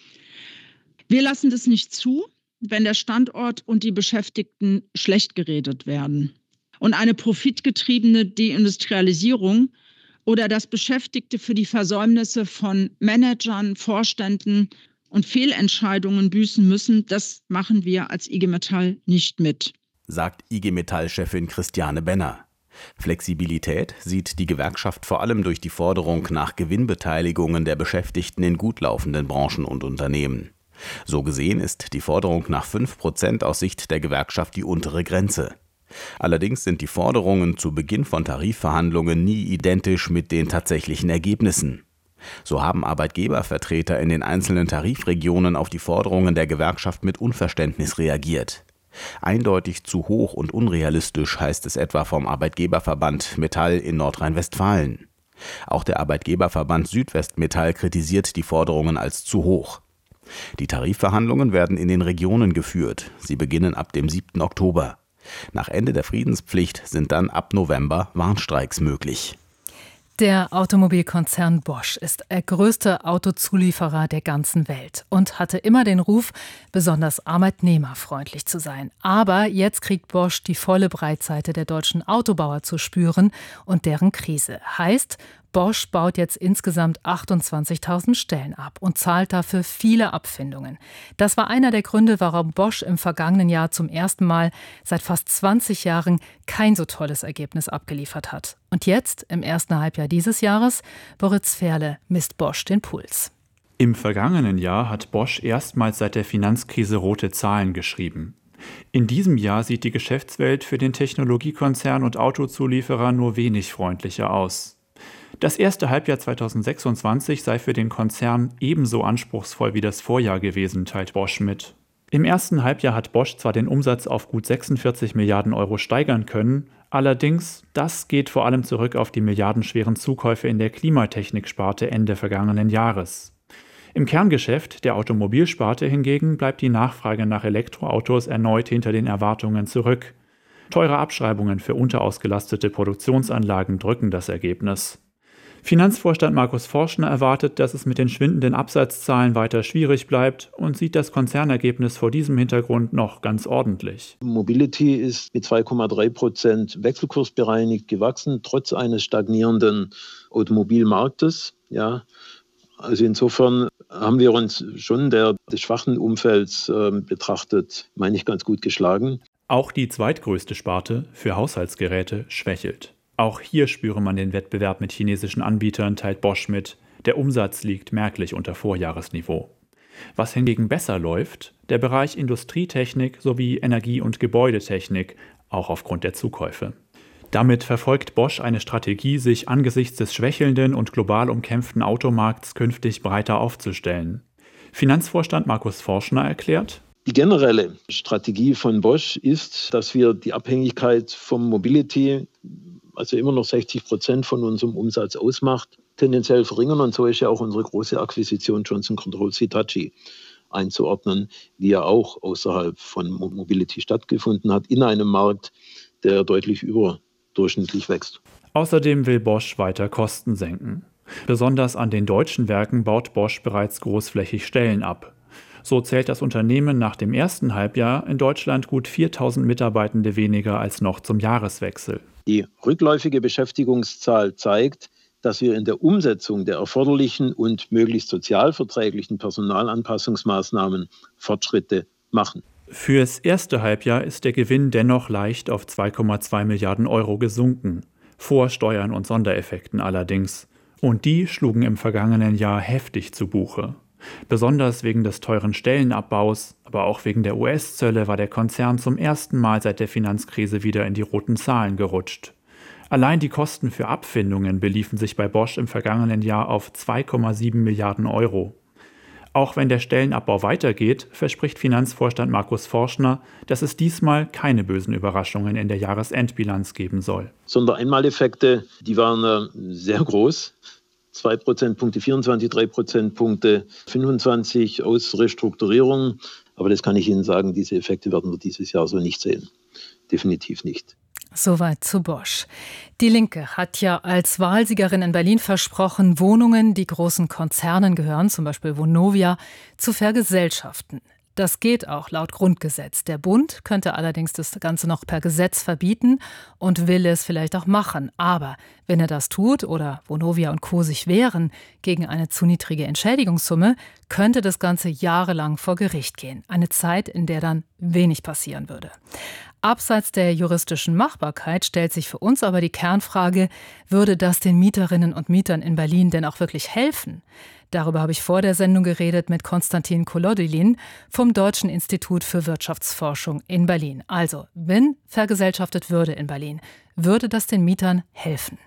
Wir lassen das nicht zu, wenn der Standort und die Beschäftigten schlecht geredet werden. Und eine profitgetriebene Deindustrialisierung oder dass Beschäftigte für die Versäumnisse von Managern, Vorständen und Fehlentscheidungen büßen müssen, das machen wir als I G Metall nicht mit, sagt I G Metall-Chefin Christiane Benner. Flexibilität sieht die Gewerkschaft vor allem durch die Forderung nach Gewinnbeteiligungen der Beschäftigten in gut laufenden Branchen und Unternehmen. So gesehen ist die Forderung nach fünf Prozent aus Sicht der Gewerkschaft die untere Grenze. Allerdings sind die Forderungen zu Beginn von Tarifverhandlungen nie identisch mit den tatsächlichen Ergebnissen. So haben Arbeitgebervertreter in den einzelnen Tarifregionen auf die Forderungen der Gewerkschaft mit Unverständnis reagiert. Eindeutig zu hoch und unrealistisch, heißt es etwa vom Arbeitgeberverband Metall in Nordrhein-Westfalen. Auch der Arbeitgeberverband Südwestmetall kritisiert die Forderungen als zu hoch. Die Tarifverhandlungen werden in den Regionen geführt. Sie beginnen ab dem siebten Oktober. Nach Ende der Friedenspflicht sind dann ab November Warnstreiks möglich. Der Automobilkonzern Bosch ist der größte Autozulieferer der ganzen Welt und hatte immer den Ruf, besonders arbeitnehmerfreundlich zu sein. Aber jetzt kriegt Bosch die volle Breitseite der deutschen Autobauer zu spüren und deren Krise. Heißt, Bosch baut jetzt insgesamt achtundzwanzigtausend Stellen ab und zahlt dafür viele Abfindungen. Das war einer der Gründe, warum Bosch im vergangenen Jahr zum ersten Mal seit fast zwanzig Jahren kein so tolles Ergebnis abgeliefert hat. Und jetzt, im ersten Halbjahr dieses Jahres, Boris Ferle misst Bosch den Puls. Im vergangenen Jahr hat Bosch erstmals seit der Finanzkrise rote Zahlen geschrieben. In diesem Jahr sieht die Geschäftswelt für den Technologiekonzern und Autozulieferer nur wenig freundlicher aus. Das erste Halbjahr zweitausendsechsundzwanzig sei für den Konzern ebenso anspruchsvoll wie das Vorjahr gewesen, teilt Bosch mit. Im ersten Halbjahr hat Bosch zwar den Umsatz auf gut sechsundvierzig Milliarden Euro steigern können, allerdings, das geht vor allem zurück auf die milliardenschweren Zukäufe in der Klimatechnik-Sparte Ende vergangenen Jahres. Im Kerngeschäft der Automobilsparte hingegen bleibt die Nachfrage nach Elektroautos erneut hinter den Erwartungen zurück. Teure Abschreibungen für unterausgelastete Produktionsanlagen drücken das Ergebnis. Finanzvorstand Markus Forschner erwartet, dass es mit den schwindenden Absatzzahlen weiter schwierig bleibt und sieht das Konzernergebnis vor diesem Hintergrund noch ganz ordentlich. Mobility ist mit zwei Komma drei Prozent wechselkursbereinigt gewachsen, trotz eines stagnierenden Automobilmarktes. Ja, also insofern haben wir uns schon der, des schwachen Umfelds äh, betrachtet, meine ich, ganz gut geschlagen. Auch die zweitgrößte Sparte für Haushaltsgeräte schwächelt. Auch hier spüre man den Wettbewerb mit chinesischen Anbietern, teilt Bosch mit. Der Umsatz liegt merklich unter Vorjahresniveau. Was hingegen besser läuft, der Bereich Industrietechnik sowie Energie- und Gebäudetechnik, auch aufgrund der Zukäufe. Damit verfolgt Bosch eine Strategie, sich angesichts des schwächelnden und global umkämpften Automarkts künftig breiter aufzustellen. Finanzvorstand Markus Forschner erklärt: Die generelle Strategie von Bosch ist, dass wir die Abhängigkeit vom Mobility, also immer noch sechzig Prozent von unserem Umsatz ausmacht, tendenziell verringern. Und so ist ja auch unsere große Akquisition Johnson Controls Hitachi einzuordnen, die ja auch außerhalb von Mobility stattgefunden hat, in einem Markt, der deutlich überdurchschnittlich wächst. Außerdem will Bosch weiter Kosten senken. Besonders an den deutschen Werken baut Bosch bereits großflächig Stellen ab. So zählt das Unternehmen nach dem ersten Halbjahr in Deutschland gut viertausend Mitarbeitende weniger als noch zum Jahreswechsel. Die rückläufige Beschäftigungszahl zeigt, dass wir in der Umsetzung der erforderlichen und möglichst sozialverträglichen Personalanpassungsmaßnahmen Fortschritte machen. Fürs erste Halbjahr ist der Gewinn dennoch leicht auf zwei Komma zwei Milliarden Euro gesunken. Vor Steuern und Sondereffekten allerdings. Und die schlugen im vergangenen Jahr heftig zu Buche. Besonders wegen des teuren Stellenabbaus, aber auch wegen der U S-Zölle war der Konzern zum ersten Mal seit der Finanzkrise wieder in die roten Zahlen gerutscht. Allein die Kosten für Abfindungen beliefen sich bei Bosch im vergangenen Jahr auf zwei Komma sieben Milliarden Euro. Auch wenn der Stellenabbau weitergeht, verspricht Finanzvorstand Markus Forschner, dass es diesmal keine bösen Überraschungen in der Jahresendbilanz geben soll. Sondereinmaleffekte, die waren äh, sehr groß. zwei Prozentpunkte vierundzwanzig, drei Prozentpunkte fünfundzwanzig aus Restrukturierung. Aber das kann ich Ihnen sagen, diese Effekte werden wir dieses Jahr so nicht sehen. Definitiv nicht. Soweit zu Bosch. Die Linke hat ja als Wahlsiegerin in Berlin versprochen, Wohnungen, die großen Konzernen gehören, zum Beispiel Vonovia, zu vergesellschaften. Das geht auch laut Grundgesetz. Der Bund könnte allerdings das Ganze noch per Gesetz verbieten und will es vielleicht auch machen. Aber wenn er das tut oder Vonovia und Co. sich wehren gegen eine zu niedrige Entschädigungssumme, könnte das Ganze jahrelang vor Gericht gehen. Eine Zeit, in der dann wenig passieren würde. Abseits der juristischen Machbarkeit stellt sich für uns aber die Kernfrage, würde das den Mieterinnen und Mietern in Berlin denn auch wirklich helfen? Darüber habe ich vor der Sendung geredet mit Konstantin Kolodilin vom Deutschen Institut für Wirtschaftsforschung in Berlin. Also, wenn vergesellschaftet würde in Berlin, würde das den Mietern helfen?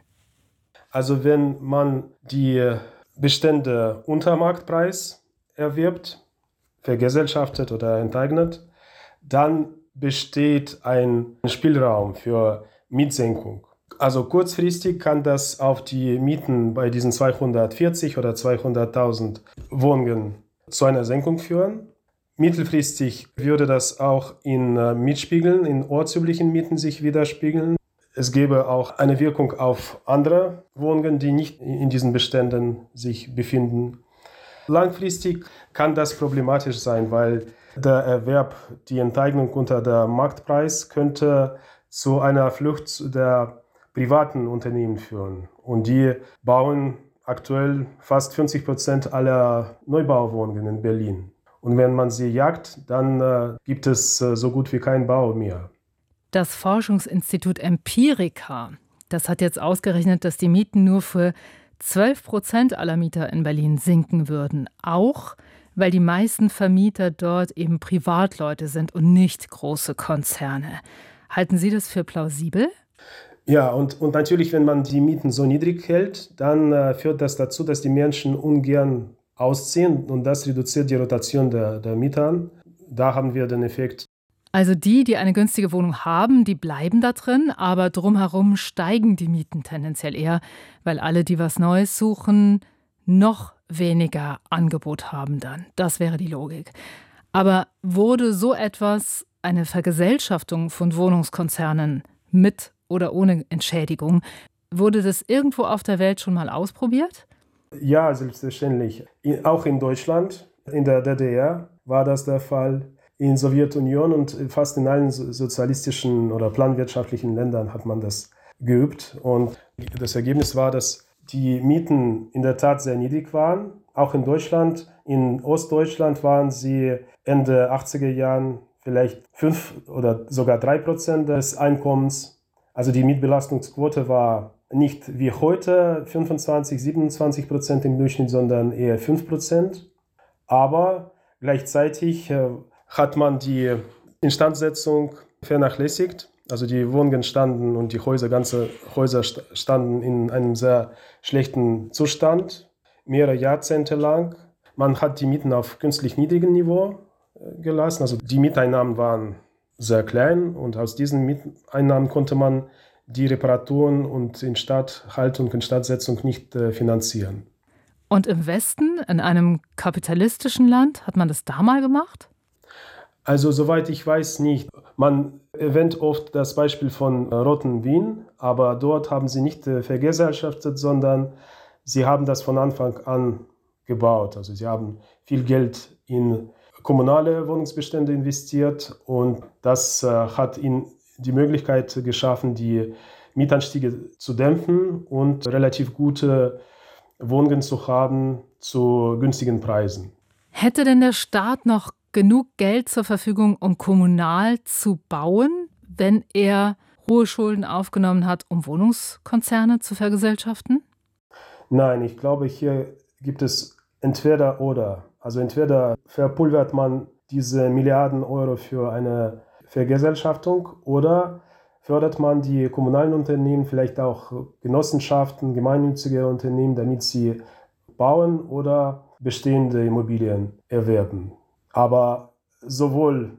Also wenn man die Bestände unter Marktpreis erwirbt, vergesellschaftet oder enteignet, dann besteht ein Spielraum für Mietsenkung. Also kurzfristig kann das auf die Mieten bei diesen zweihundertvierzig oder zweihunderttausend Wohnungen zu einer Senkung führen. Mittelfristig würde das auch in Mietspiegeln, in ortsüblichen Mieten sich widerspiegeln. Es gäbe auch eine Wirkung auf andere Wohnungen, die nicht in diesen Beständen sich befinden. Langfristig kann das problematisch sein, weil der Erwerb, die Enteignung unter der Marktpreis könnte zu einer Flucht der privaten Unternehmen führen. Und die bauen aktuell fast fünfzig Prozent aller Neubauwohnungen in Berlin. Und wenn man sie jagt, dann äh, gibt es äh, so gut wie keinen Bau mehr. Das Forschungsinstitut Empirica, das hat jetzt ausgerechnet, dass die Mieten nur für zwölf Prozent aller Mieter in Berlin sinken würden. Auch weil die meisten Vermieter dort eben Privatleute sind und nicht große Konzerne. Halten Sie das für plausibel? Ja, und, und natürlich, wenn man die Mieten so niedrig hält, dann äh, führt das dazu, dass die Menschen ungern ausziehen und das reduziert die Rotation der, der Mieter. Da haben wir den Effekt. Also die, die eine günstige Wohnung haben, die bleiben da drin, aber drumherum steigen die Mieten tendenziell eher, weil alle, die was Neues suchen, noch weniger Angebot haben dann. Das wäre die Logik. Aber wurde so etwas, eine Vergesellschaftung von Wohnungskonzernen mit oder ohne Entschädigung, wurde das irgendwo auf der Welt schon mal ausprobiert? Ja, selbstverständlich. Auch in Deutschland, in der D D R war das der Fall. In der Sowjetunion und fast in allen sozialistischen oder planwirtschaftlichen Ländern hat man das geübt. Und das Ergebnis war, dass die Mieten in der Tat sehr niedrig waren. Auch in Deutschland, in Ostdeutschland waren sie Ende achtziger Jahren vielleicht fünf oder sogar drei Prozent des Einkommens. Also die Mietbelastungsquote war nicht wie heute fünfundzwanzig, siebenundzwanzig Prozent im Durchschnitt, sondern eher fünf Prozent. Aber gleichzeitig äh, hat man die Instandsetzung vernachlässigt. Also die Wohnungen standen und die Häuser, ganze Häuser standen in einem sehr schlechten Zustand, mehrere Jahrzehnte lang. Man hat die Mieten auf künstlich niedrigem Niveau gelassen. Also die Mieteinnahmen waren sehr klein und aus diesen Mieteinnahmen konnte man die Reparaturen und Instandhaltung und Instandsetzung nicht äh, finanzieren. Und im Westen, in einem kapitalistischen Land, hat man das da mal gemacht? Also soweit ich weiß nicht. Man erwähnt oft das Beispiel von Roten Wien, aber dort haben sie nicht äh, vergesellschaftet, sondern sie haben das von Anfang an gebaut. Also sie haben viel Geld in kommunale Wohnungsbestände investiert und das äh, hat ihnen die Möglichkeit geschaffen, die Mietanstiege zu dämpfen und relativ gute Wohnungen zu haben zu günstigen Preisen. Hätte denn der Staat noch genug Geld zur Verfügung, um kommunal zu bauen, wenn er hohe Schulden aufgenommen hat, um Wohnungskonzerne zu vergesellschaften? Nein, ich glaube, hier gibt es entweder oder. Also entweder verpulvert man diese Milliarden Euro für eine Vergesellschaftung oder fördert man die kommunalen Unternehmen, vielleicht auch Genossenschaften, gemeinnützige Unternehmen, damit sie bauen oder bestehende Immobilien erwerben. Aber sowohl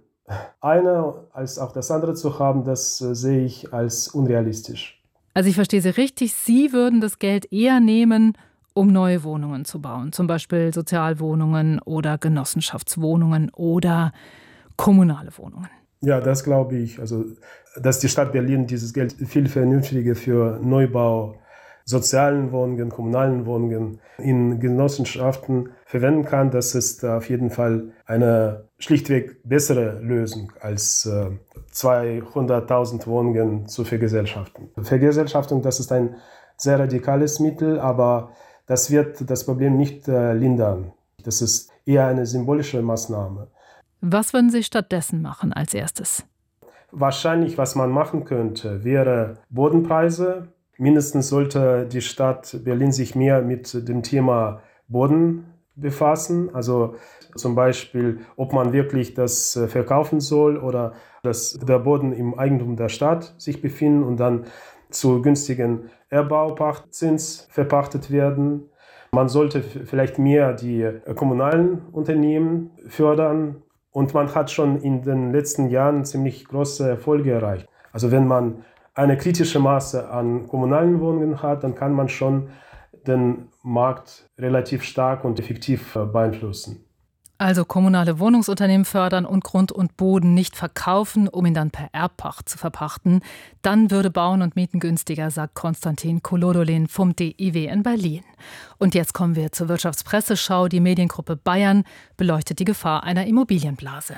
eine als auch das andere zu haben, das sehe ich als unrealistisch. Also ich verstehe Sie richtig, Sie würden das Geld eher nehmen, um neue Wohnungen zu bauen, zum Beispiel Sozialwohnungen oder Genossenschaftswohnungen oder kommunale Wohnungen. Ja, das glaube ich. Also, dass die Stadt Berlin dieses Geld viel vernünftiger für Neubau, sozialen Wohnungen, kommunalen Wohnungen in Genossenschaften verwenden kann, das ist auf jeden Fall eine schlichtweg bessere Lösung als äh, zweihunderttausend Wohnungen zu vergesellschaften. Vergesellschaftung, das ist ein sehr radikales Mittel, aber das wird das Problem nicht äh, lindern. Das ist eher eine symbolische Maßnahme. Was würden Sie stattdessen machen als erstes? Wahrscheinlich, was man machen könnte, wäre Bodenpreise. Mindestens sollte die Stadt Berlin sich mehr mit dem Thema Boden befassen. Also zum Beispiel, ob man wirklich das verkaufen soll oder dass der Boden im Eigentum der Stadt sich befindet und dann zu günstigen Erbaupachtzins verpachtet werden. Man sollte vielleicht mehr die kommunalen Unternehmen fördern. Und man hat schon in den letzten Jahren ziemlich große Erfolge erreicht. Also wenn man eine kritische Masse an kommunalen Wohnungen hat, dann kann man schon den Markt relativ stark und effektiv beeinflussen. Also kommunale Wohnungsunternehmen fördern und Grund und Boden nicht verkaufen, um ihn dann per Erbpacht zu verpachten. Dann würde Bauen und Mieten günstiger, sagt Konstantin Kolodolin vom D I W in Berlin. Und jetzt kommen wir zur Wirtschaftspresseschau. Die Mediengruppe Bayern beleuchtet die Gefahr einer Immobilienblase.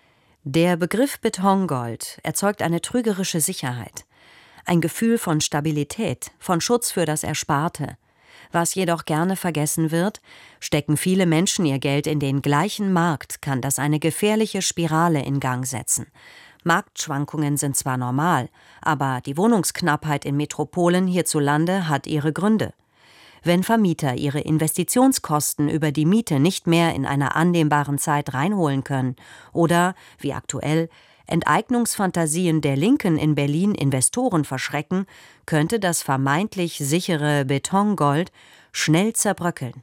Der Begriff Betongold erzeugt eine trügerische Sicherheit. Ein Gefühl von Stabilität, von Schutz für das Ersparte. Was jedoch gerne vergessen wird, stecken viele Menschen ihr Geld in den gleichen Markt, kann das eine gefährliche Spirale in Gang setzen. Marktschwankungen sind zwar normal, aber die Wohnungsknappheit in Metropolen hierzulande hat ihre Gründe. Wenn Vermieter ihre Investitionskosten über die Miete nicht mehr in einer annehmbaren Zeit reinholen können oder, wie aktuell, Enteignungsfantasien der Linken in Berlin Investoren verschrecken, könnte das vermeintlich sichere Betongold schnell zerbröckeln.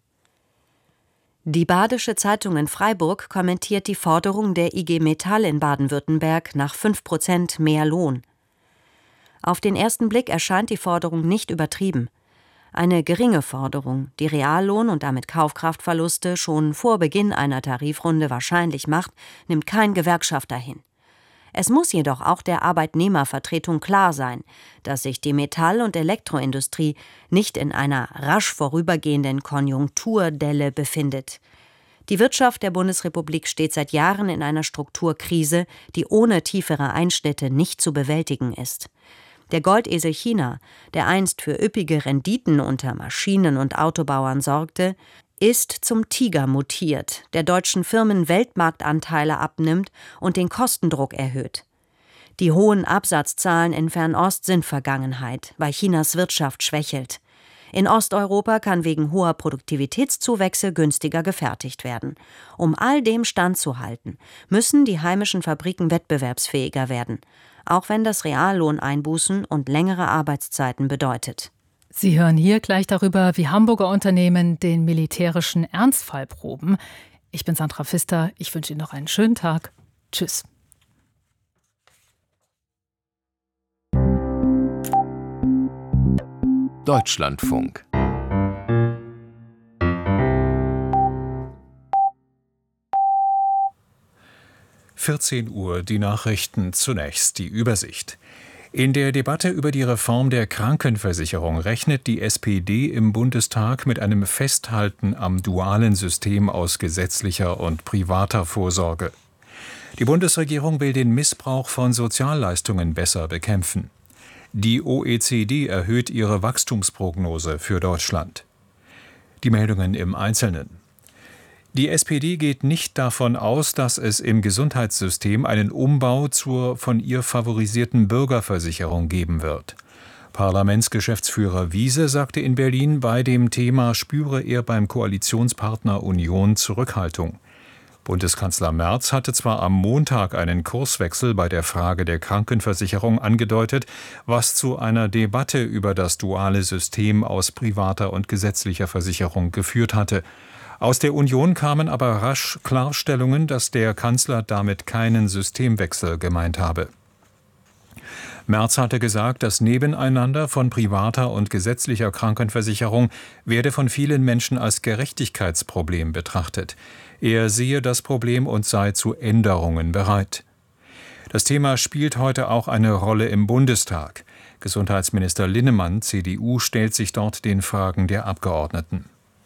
Die Badische Zeitung in Freiburg kommentiert die Forderung der I G Metall in Baden-Württemberg nach fünf Prozent mehr Lohn. Auf den ersten Blick erscheint die Forderung nicht übertrieben. Eine geringe Forderung, die Reallohn- und damit Kaufkraftverluste schon vor Beginn einer Tarifrunde wahrscheinlich macht, nimmt kein Gewerkschafter hin. Es muss jedoch auch der Arbeitnehmervertretung klar sein, dass sich die Metall- und Elektroindustrie nicht in einer rasch vorübergehenden Konjunkturdelle befindet. Die Wirtschaft der Bundesrepublik steht seit Jahren in einer Strukturkrise, die ohne tiefere Einschnitte nicht zu bewältigen ist. Der Goldesel China, der einst für üppige Renditen unter Maschinen- und Autobauern sorgte, ist zum Tiger mutiert, der deutschen Firmen Weltmarktanteile abnimmt und den Kostendruck erhöht. Die hohen Absatzzahlen in Fernost sind Vergangenheit, weil Chinas Wirtschaft schwächelt. In Osteuropa kann wegen hoher Produktivitätszuwächse günstiger gefertigt werden. Um all dem standzuhalten, müssen die heimischen Fabriken wettbewerbsfähiger werden, auch wenn das Reallohneinbußen und längere Arbeitszeiten bedeutet. Sie hören hier gleich darüber, wie Hamburger Unternehmen den militärischen Ernstfall proben. Ich bin Sandra Pfister, ich wünsche Ihnen noch einen schönen Tag. Tschüss. Deutschlandfunk. vierzehn Uhr, die Nachrichten, zunächst die Übersicht. In der Debatte über die Reform der Krankenversicherung rechnet die S P D im Bundestag mit einem Festhalten am dualen System aus gesetzlicher und privater Vorsorge. Die Bundesregierung will den Missbrauch von Sozialleistungen besser bekämpfen. Die O E C D erhöht ihre Wachstumsprognose für Deutschland. Die Meldungen im Einzelnen. Die S P D geht nicht davon aus, dass es im Gesundheitssystem einen Umbau zur von ihr favorisierten Bürgerversicherung geben wird. Parlamentsgeschäftsführer Wiese sagte in Berlin, bei dem Thema spüre er beim Koalitionspartner Union Zurückhaltung. Bundeskanzler Merz hatte zwar am Montag einen Kurswechsel bei der Frage der Krankenversicherung angedeutet, was zu einer Debatte über das duale System aus privater und gesetzlicher Versicherung geführt hatte. Aus der Union kamen aber rasch Klarstellungen, dass der Kanzler damit keinen Systemwechsel gemeint habe. Merz hatte gesagt, das Nebeneinander von privater und gesetzlicher Krankenversicherung werde von vielen Menschen als Gerechtigkeitsproblem betrachtet. Er sehe das Problem und sei zu Änderungen bereit. Das Thema spielt heute auch eine Rolle im Bundestag. Gesundheitsminister Linnemann, C D U, stellt sich dort den Fragen der Abgeordneten.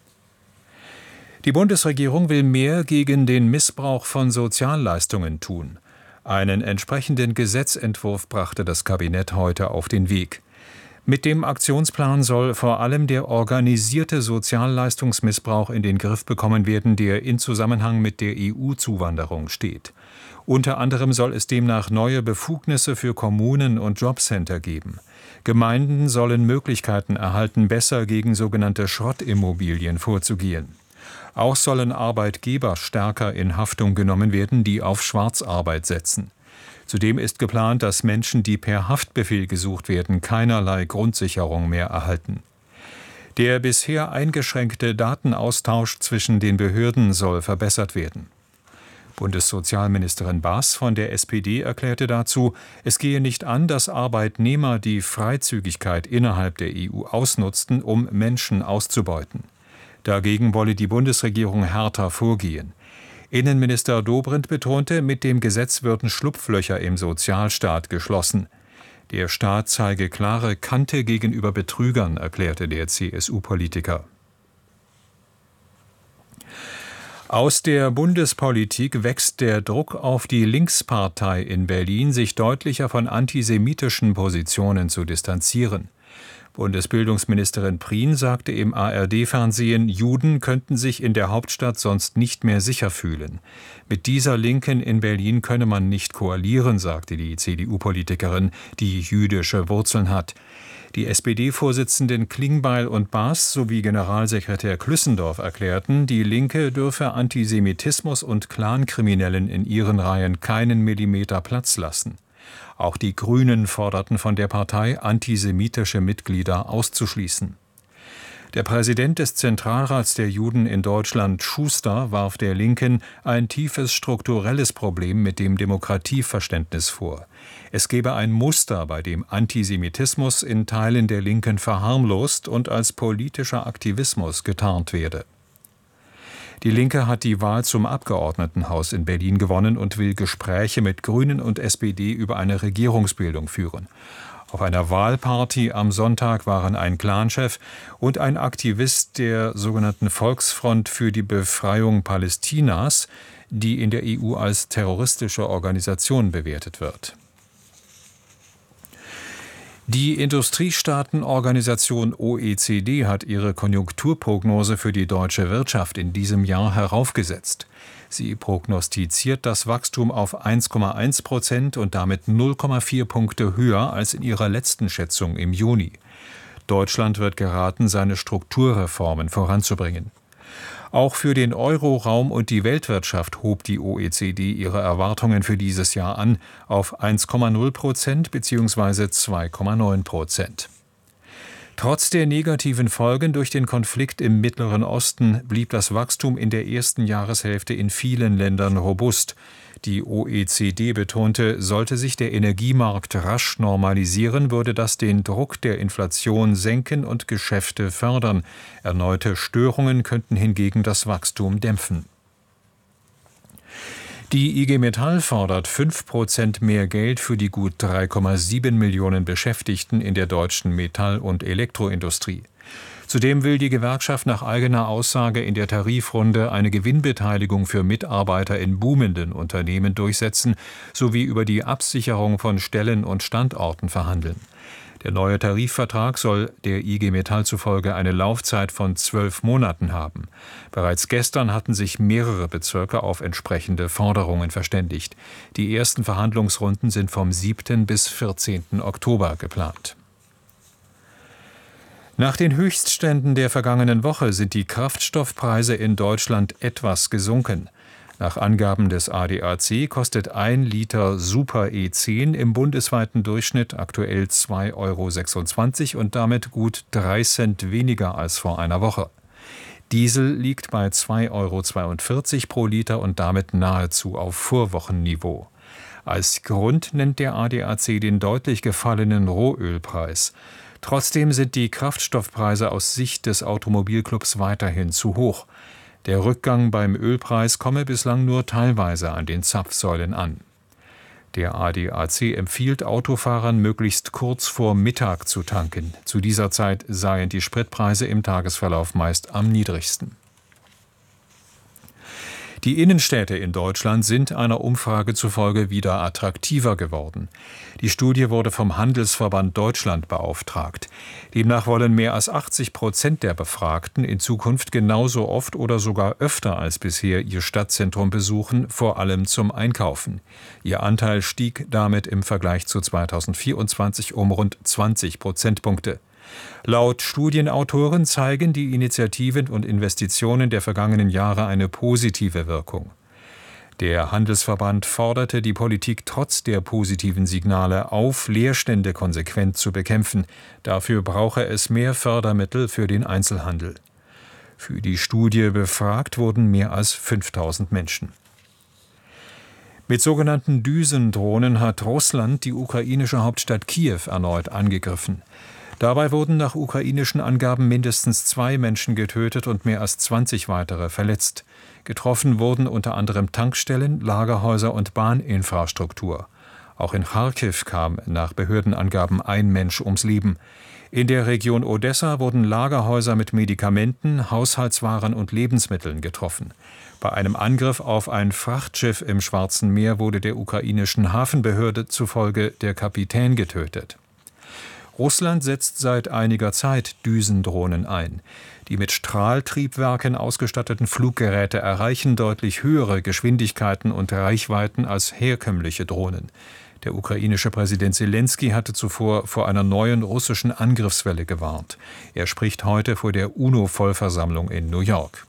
Die Bundesregierung will mehr gegen den Missbrauch von Sozialleistungen tun. Einen entsprechenden Gesetzentwurf brachte das Kabinett heute auf den Weg. Mit dem Aktionsplan soll vor allem der organisierte Sozialleistungsmissbrauch in den Griff bekommen werden, der in Zusammenhang mit der E U-Zuwanderung steht. Unter anderem soll es demnach neue Befugnisse für Kommunen und Jobcenter geben. Gemeinden sollen Möglichkeiten erhalten, besser gegen sogenannte Schrottimmobilien vorzugehen. Auch sollen Arbeitgeber stärker in Haftung genommen werden, die auf Schwarzarbeit setzen. Zudem ist geplant, dass Menschen, die per Haftbefehl gesucht werden, keinerlei Grundsicherung mehr erhalten. Der bisher eingeschränkte Datenaustausch zwischen den Behörden soll verbessert werden. Bundessozialministerin Baas von der S P D erklärte dazu, es gehe nicht an, dass Arbeitnehmer die Freizügigkeit innerhalb der E U ausnutzten, um Menschen auszubeuten. Dagegen wolle die Bundesregierung härter vorgehen. Innenminister Dobrindt betonte, mit dem Gesetz würden Schlupflöcher im Sozialstaat geschlossen. Der Staat zeige klare Kante gegenüber Betrügern, erklärte der C S U-Politiker. Aus der Bundespolitik wächst der Druck auf die Linkspartei in Berlin, sich deutlicher von antisemitischen Positionen zu distanzieren. Bundesbildungsministerin Prien sagte im A R D-Fernsehen, Juden könnten sich in der Hauptstadt sonst nicht mehr sicher fühlen. Mit dieser Linken in Berlin könne man nicht koalieren, sagte die C D U-Politikerin, die jüdische Wurzeln hat. Die S P D-Vorsitzenden Klingbeil und Baas sowie Generalsekretär Klüssendorf erklärten, die Linke dürfe Antisemitismus und Clankriminellen in ihren Reihen keinen Millimeter Platz lassen. Auch die Grünen forderten von der Partei, antisemitische Mitglieder auszuschließen. Der Präsident des Zentralrats der Juden in Deutschland, Schuster, warf der Linken ein tiefes strukturelles Problem mit dem Demokratieverständnis vor. Es gebe ein Muster, bei dem Antisemitismus in Teilen der Linken verharmlost und als politischer Aktivismus getarnt werde. Die Linke hat die Wahl zum Abgeordnetenhaus in Berlin gewonnen und will Gespräche mit Grünen und S P D über eine Regierungsbildung führen. Auf einer Wahlparty am Sonntag waren ein Clanchef und ein Aktivist der sogenannten Volksfront für die Befreiung Palästinas, die in der E U als terroristische Organisation bewertet wird. Die Industriestaatenorganisation O E C D hat ihre Konjunkturprognose für die deutsche Wirtschaft in diesem Jahr heraufgesetzt. Sie prognostiziert das Wachstum auf eins Komma eins Prozent und damit null Komma vier Punkte höher als in ihrer letzten Schätzung im Juni. Deutschland wird geraten, seine Strukturreformen voranzubringen. Auch für den Euroraum und die Weltwirtschaft hob die O E C D ihre Erwartungen für dieses Jahr an auf eins Komma null Prozent bzw. zwei Komma neun Prozent. Trotz der negativen Folgen durch den Konflikt im Mittleren Osten blieb das Wachstum in der ersten Jahreshälfte in vielen Ländern robust. Die O E C D betonte, sollte sich der Energiemarkt rasch normalisieren, würde das den Druck der Inflation senken und Geschäfte fördern. Erneute Störungen könnten hingegen das Wachstum dämpfen. Die I G Metall fordert fünf Prozent mehr Geld für die gut drei Komma sieben Millionen Beschäftigten in der deutschen Metall- und Elektroindustrie. Zudem will die Gewerkschaft nach eigener Aussage in der Tarifrunde eine Gewinnbeteiligung für Mitarbeiter in boomenden Unternehmen durchsetzen sowie über die Absicherung von Stellen und Standorten verhandeln. Der neue Tarifvertrag soll der I G Metall zufolge eine Laufzeit von zwölf Monaten haben. Bereits gestern hatten sich mehrere Bezirke auf entsprechende Forderungen verständigt. Die ersten Verhandlungsrunden sind vom siebten bis vierzehnten Oktober geplant. Nach den Höchstständen der vergangenen Woche sind die Kraftstoffpreise in Deutschland etwas gesunken. Nach Angaben des A D A C kostet ein Liter Super E zehn im bundesweiten Durchschnitt aktuell zwei Euro sechsundzwanzig und damit gut drei Cent weniger als vor einer Woche. Diesel liegt bei zwei Euro zweiundvierzig pro Liter und damit nahezu auf Vorwochenniveau. Als Grund nennt der A D A C den deutlich gefallenen Rohölpreis. Trotzdem sind die Kraftstoffpreise aus Sicht des Automobilclubs weiterhin zu hoch. Der Rückgang beim Ölpreis komme bislang nur teilweise an den Zapfsäulen an. Der A D A C empfiehlt Autofahrern, möglichst kurz vor Mittag zu tanken. Zu dieser Zeit seien die Spritpreise im Tagesverlauf meist am niedrigsten. Die Innenstädte in Deutschland sind einer Umfrage zufolge wieder attraktiver geworden. Die Studie wurde vom Handelsverband Deutschland beauftragt. Demnach wollen mehr als achtzig Prozent der Befragten in Zukunft genauso oft oder sogar öfter als bisher ihr Stadtzentrum besuchen, vor allem zum Einkaufen. Ihr Anteil stieg damit im Vergleich zu zweitausendvierundzwanzig um rund zwanzig Prozentpunkte. Laut Studienautoren zeigen die Initiativen und Investitionen der vergangenen Jahre eine positive Wirkung. Der Handelsverband forderte die Politik trotz der positiven Signale auf, Leerstände konsequent zu bekämpfen. Dafür brauche es mehr Fördermittel für den Einzelhandel. Für die Studie befragt wurden mehr als fünftausend Menschen. Mit sogenannten Düsendrohnen hat Russland die ukrainische Hauptstadt Kiew erneut angegriffen. Dabei wurden nach ukrainischen Angaben mindestens zwei Menschen getötet und mehr als zwanzig weitere verletzt. Getroffen wurden unter anderem Tankstellen, Lagerhäuser und Bahninfrastruktur. Auch in Charkiw kam nach Behördenangaben ein Mensch ums Leben. In der Region Odessa wurden Lagerhäuser mit Medikamenten, Haushaltswaren und Lebensmitteln getroffen. Bei einem Angriff auf ein Frachtschiff im Schwarzen Meer wurde der ukrainischen Hafenbehörde zufolge der Kapitän getötet. Russland setzt seit einiger Zeit Düsendrohnen ein. Die mit Strahltriebwerken ausgestatteten Fluggeräte erreichen deutlich höhere Geschwindigkeiten und Reichweiten als herkömmliche Drohnen. Der ukrainische Präsident Selenskyj hatte zuvor vor einer neuen russischen Angriffswelle gewarnt. Er spricht heute vor der UNO-Vollversammlung in New York.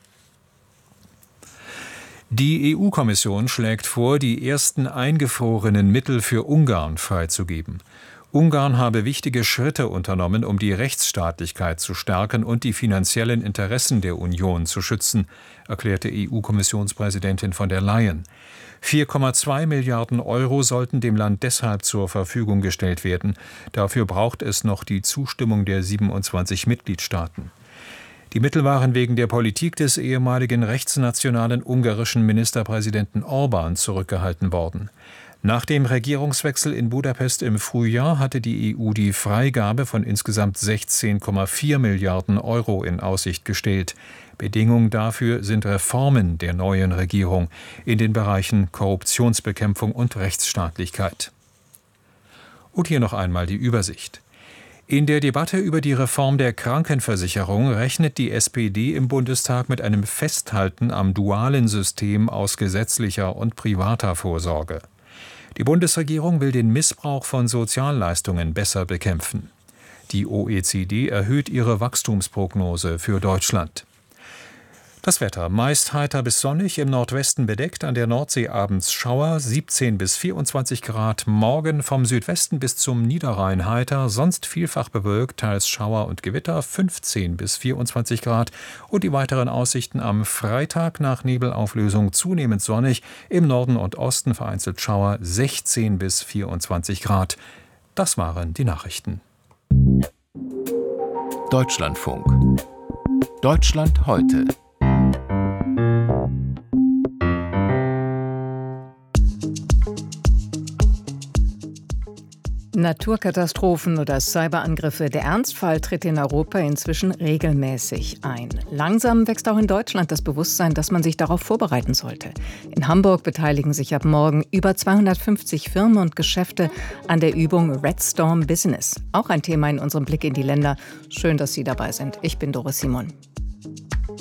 Die E U-Kommission schlägt vor, die ersten eingefrorenen Mittel für Ungarn freizugeben. Ungarn habe wichtige Schritte unternommen, um die Rechtsstaatlichkeit zu stärken und die finanziellen Interessen der Union zu schützen, erklärte E U-Kommissionspräsidentin von der Leyen. vier Komma zwei Milliarden Euro sollten dem Land deshalb zur Verfügung gestellt werden. Dafür braucht es noch die Zustimmung der siebenundzwanzig Mitgliedstaaten. Die Mittel waren wegen der Politik des ehemaligen rechtsnationalen ungarischen Ministerpräsidenten Orbán zurückgehalten worden. Nach dem Regierungswechsel in Budapest im Frühjahr hatte die E U die Freigabe von insgesamt sechzehn Komma vier Milliarden Euro in Aussicht gestellt. Bedingung dafür sind Reformen der neuen Regierung in den Bereichen Korruptionsbekämpfung und Rechtsstaatlichkeit. Und hier noch einmal die Übersicht. In der Debatte über die Reform der Krankenversicherung rechnet die S P D im Bundestag mit einem Festhalten am dualen System aus gesetzlicher und privater Vorsorge. Die Bundesregierung will den Missbrauch von Sozialleistungen besser bekämpfen. Die O E C D erhöht ihre Wachstumsprognose für Deutschland. Das Wetter: meist heiter bis sonnig, im Nordwesten bedeckt, an der Nordsee abends Schauer, siebzehn bis vierundzwanzig Grad. Morgen vom Südwesten bis zum Niederrhein heiter, sonst vielfach bewölkt, teils Schauer und Gewitter, fünfzehn bis vierundzwanzig Grad. Und die weiteren Aussichten: am Freitag nach Nebelauflösung zunehmend sonnig, im Norden und Osten vereinzelt Schauer, sechzehn bis vierundzwanzig Grad. Das waren die Nachrichten. Deutschlandfunk. Deutschland heute. Naturkatastrophen oder Cyberangriffe. Der Ernstfall tritt in Europa inzwischen regelmäßig ein. Langsam wächst auch in Deutschland das Bewusstsein, dass man sich darauf vorbereiten sollte. In Hamburg beteiligen sich ab morgen über zweihundertfünfzig Firmen und Geschäfte an der Übung Red Storm Business. Auch ein Thema in unserem Blick in die Länder. Schön, dass Sie dabei sind. Ich bin Doris Simon.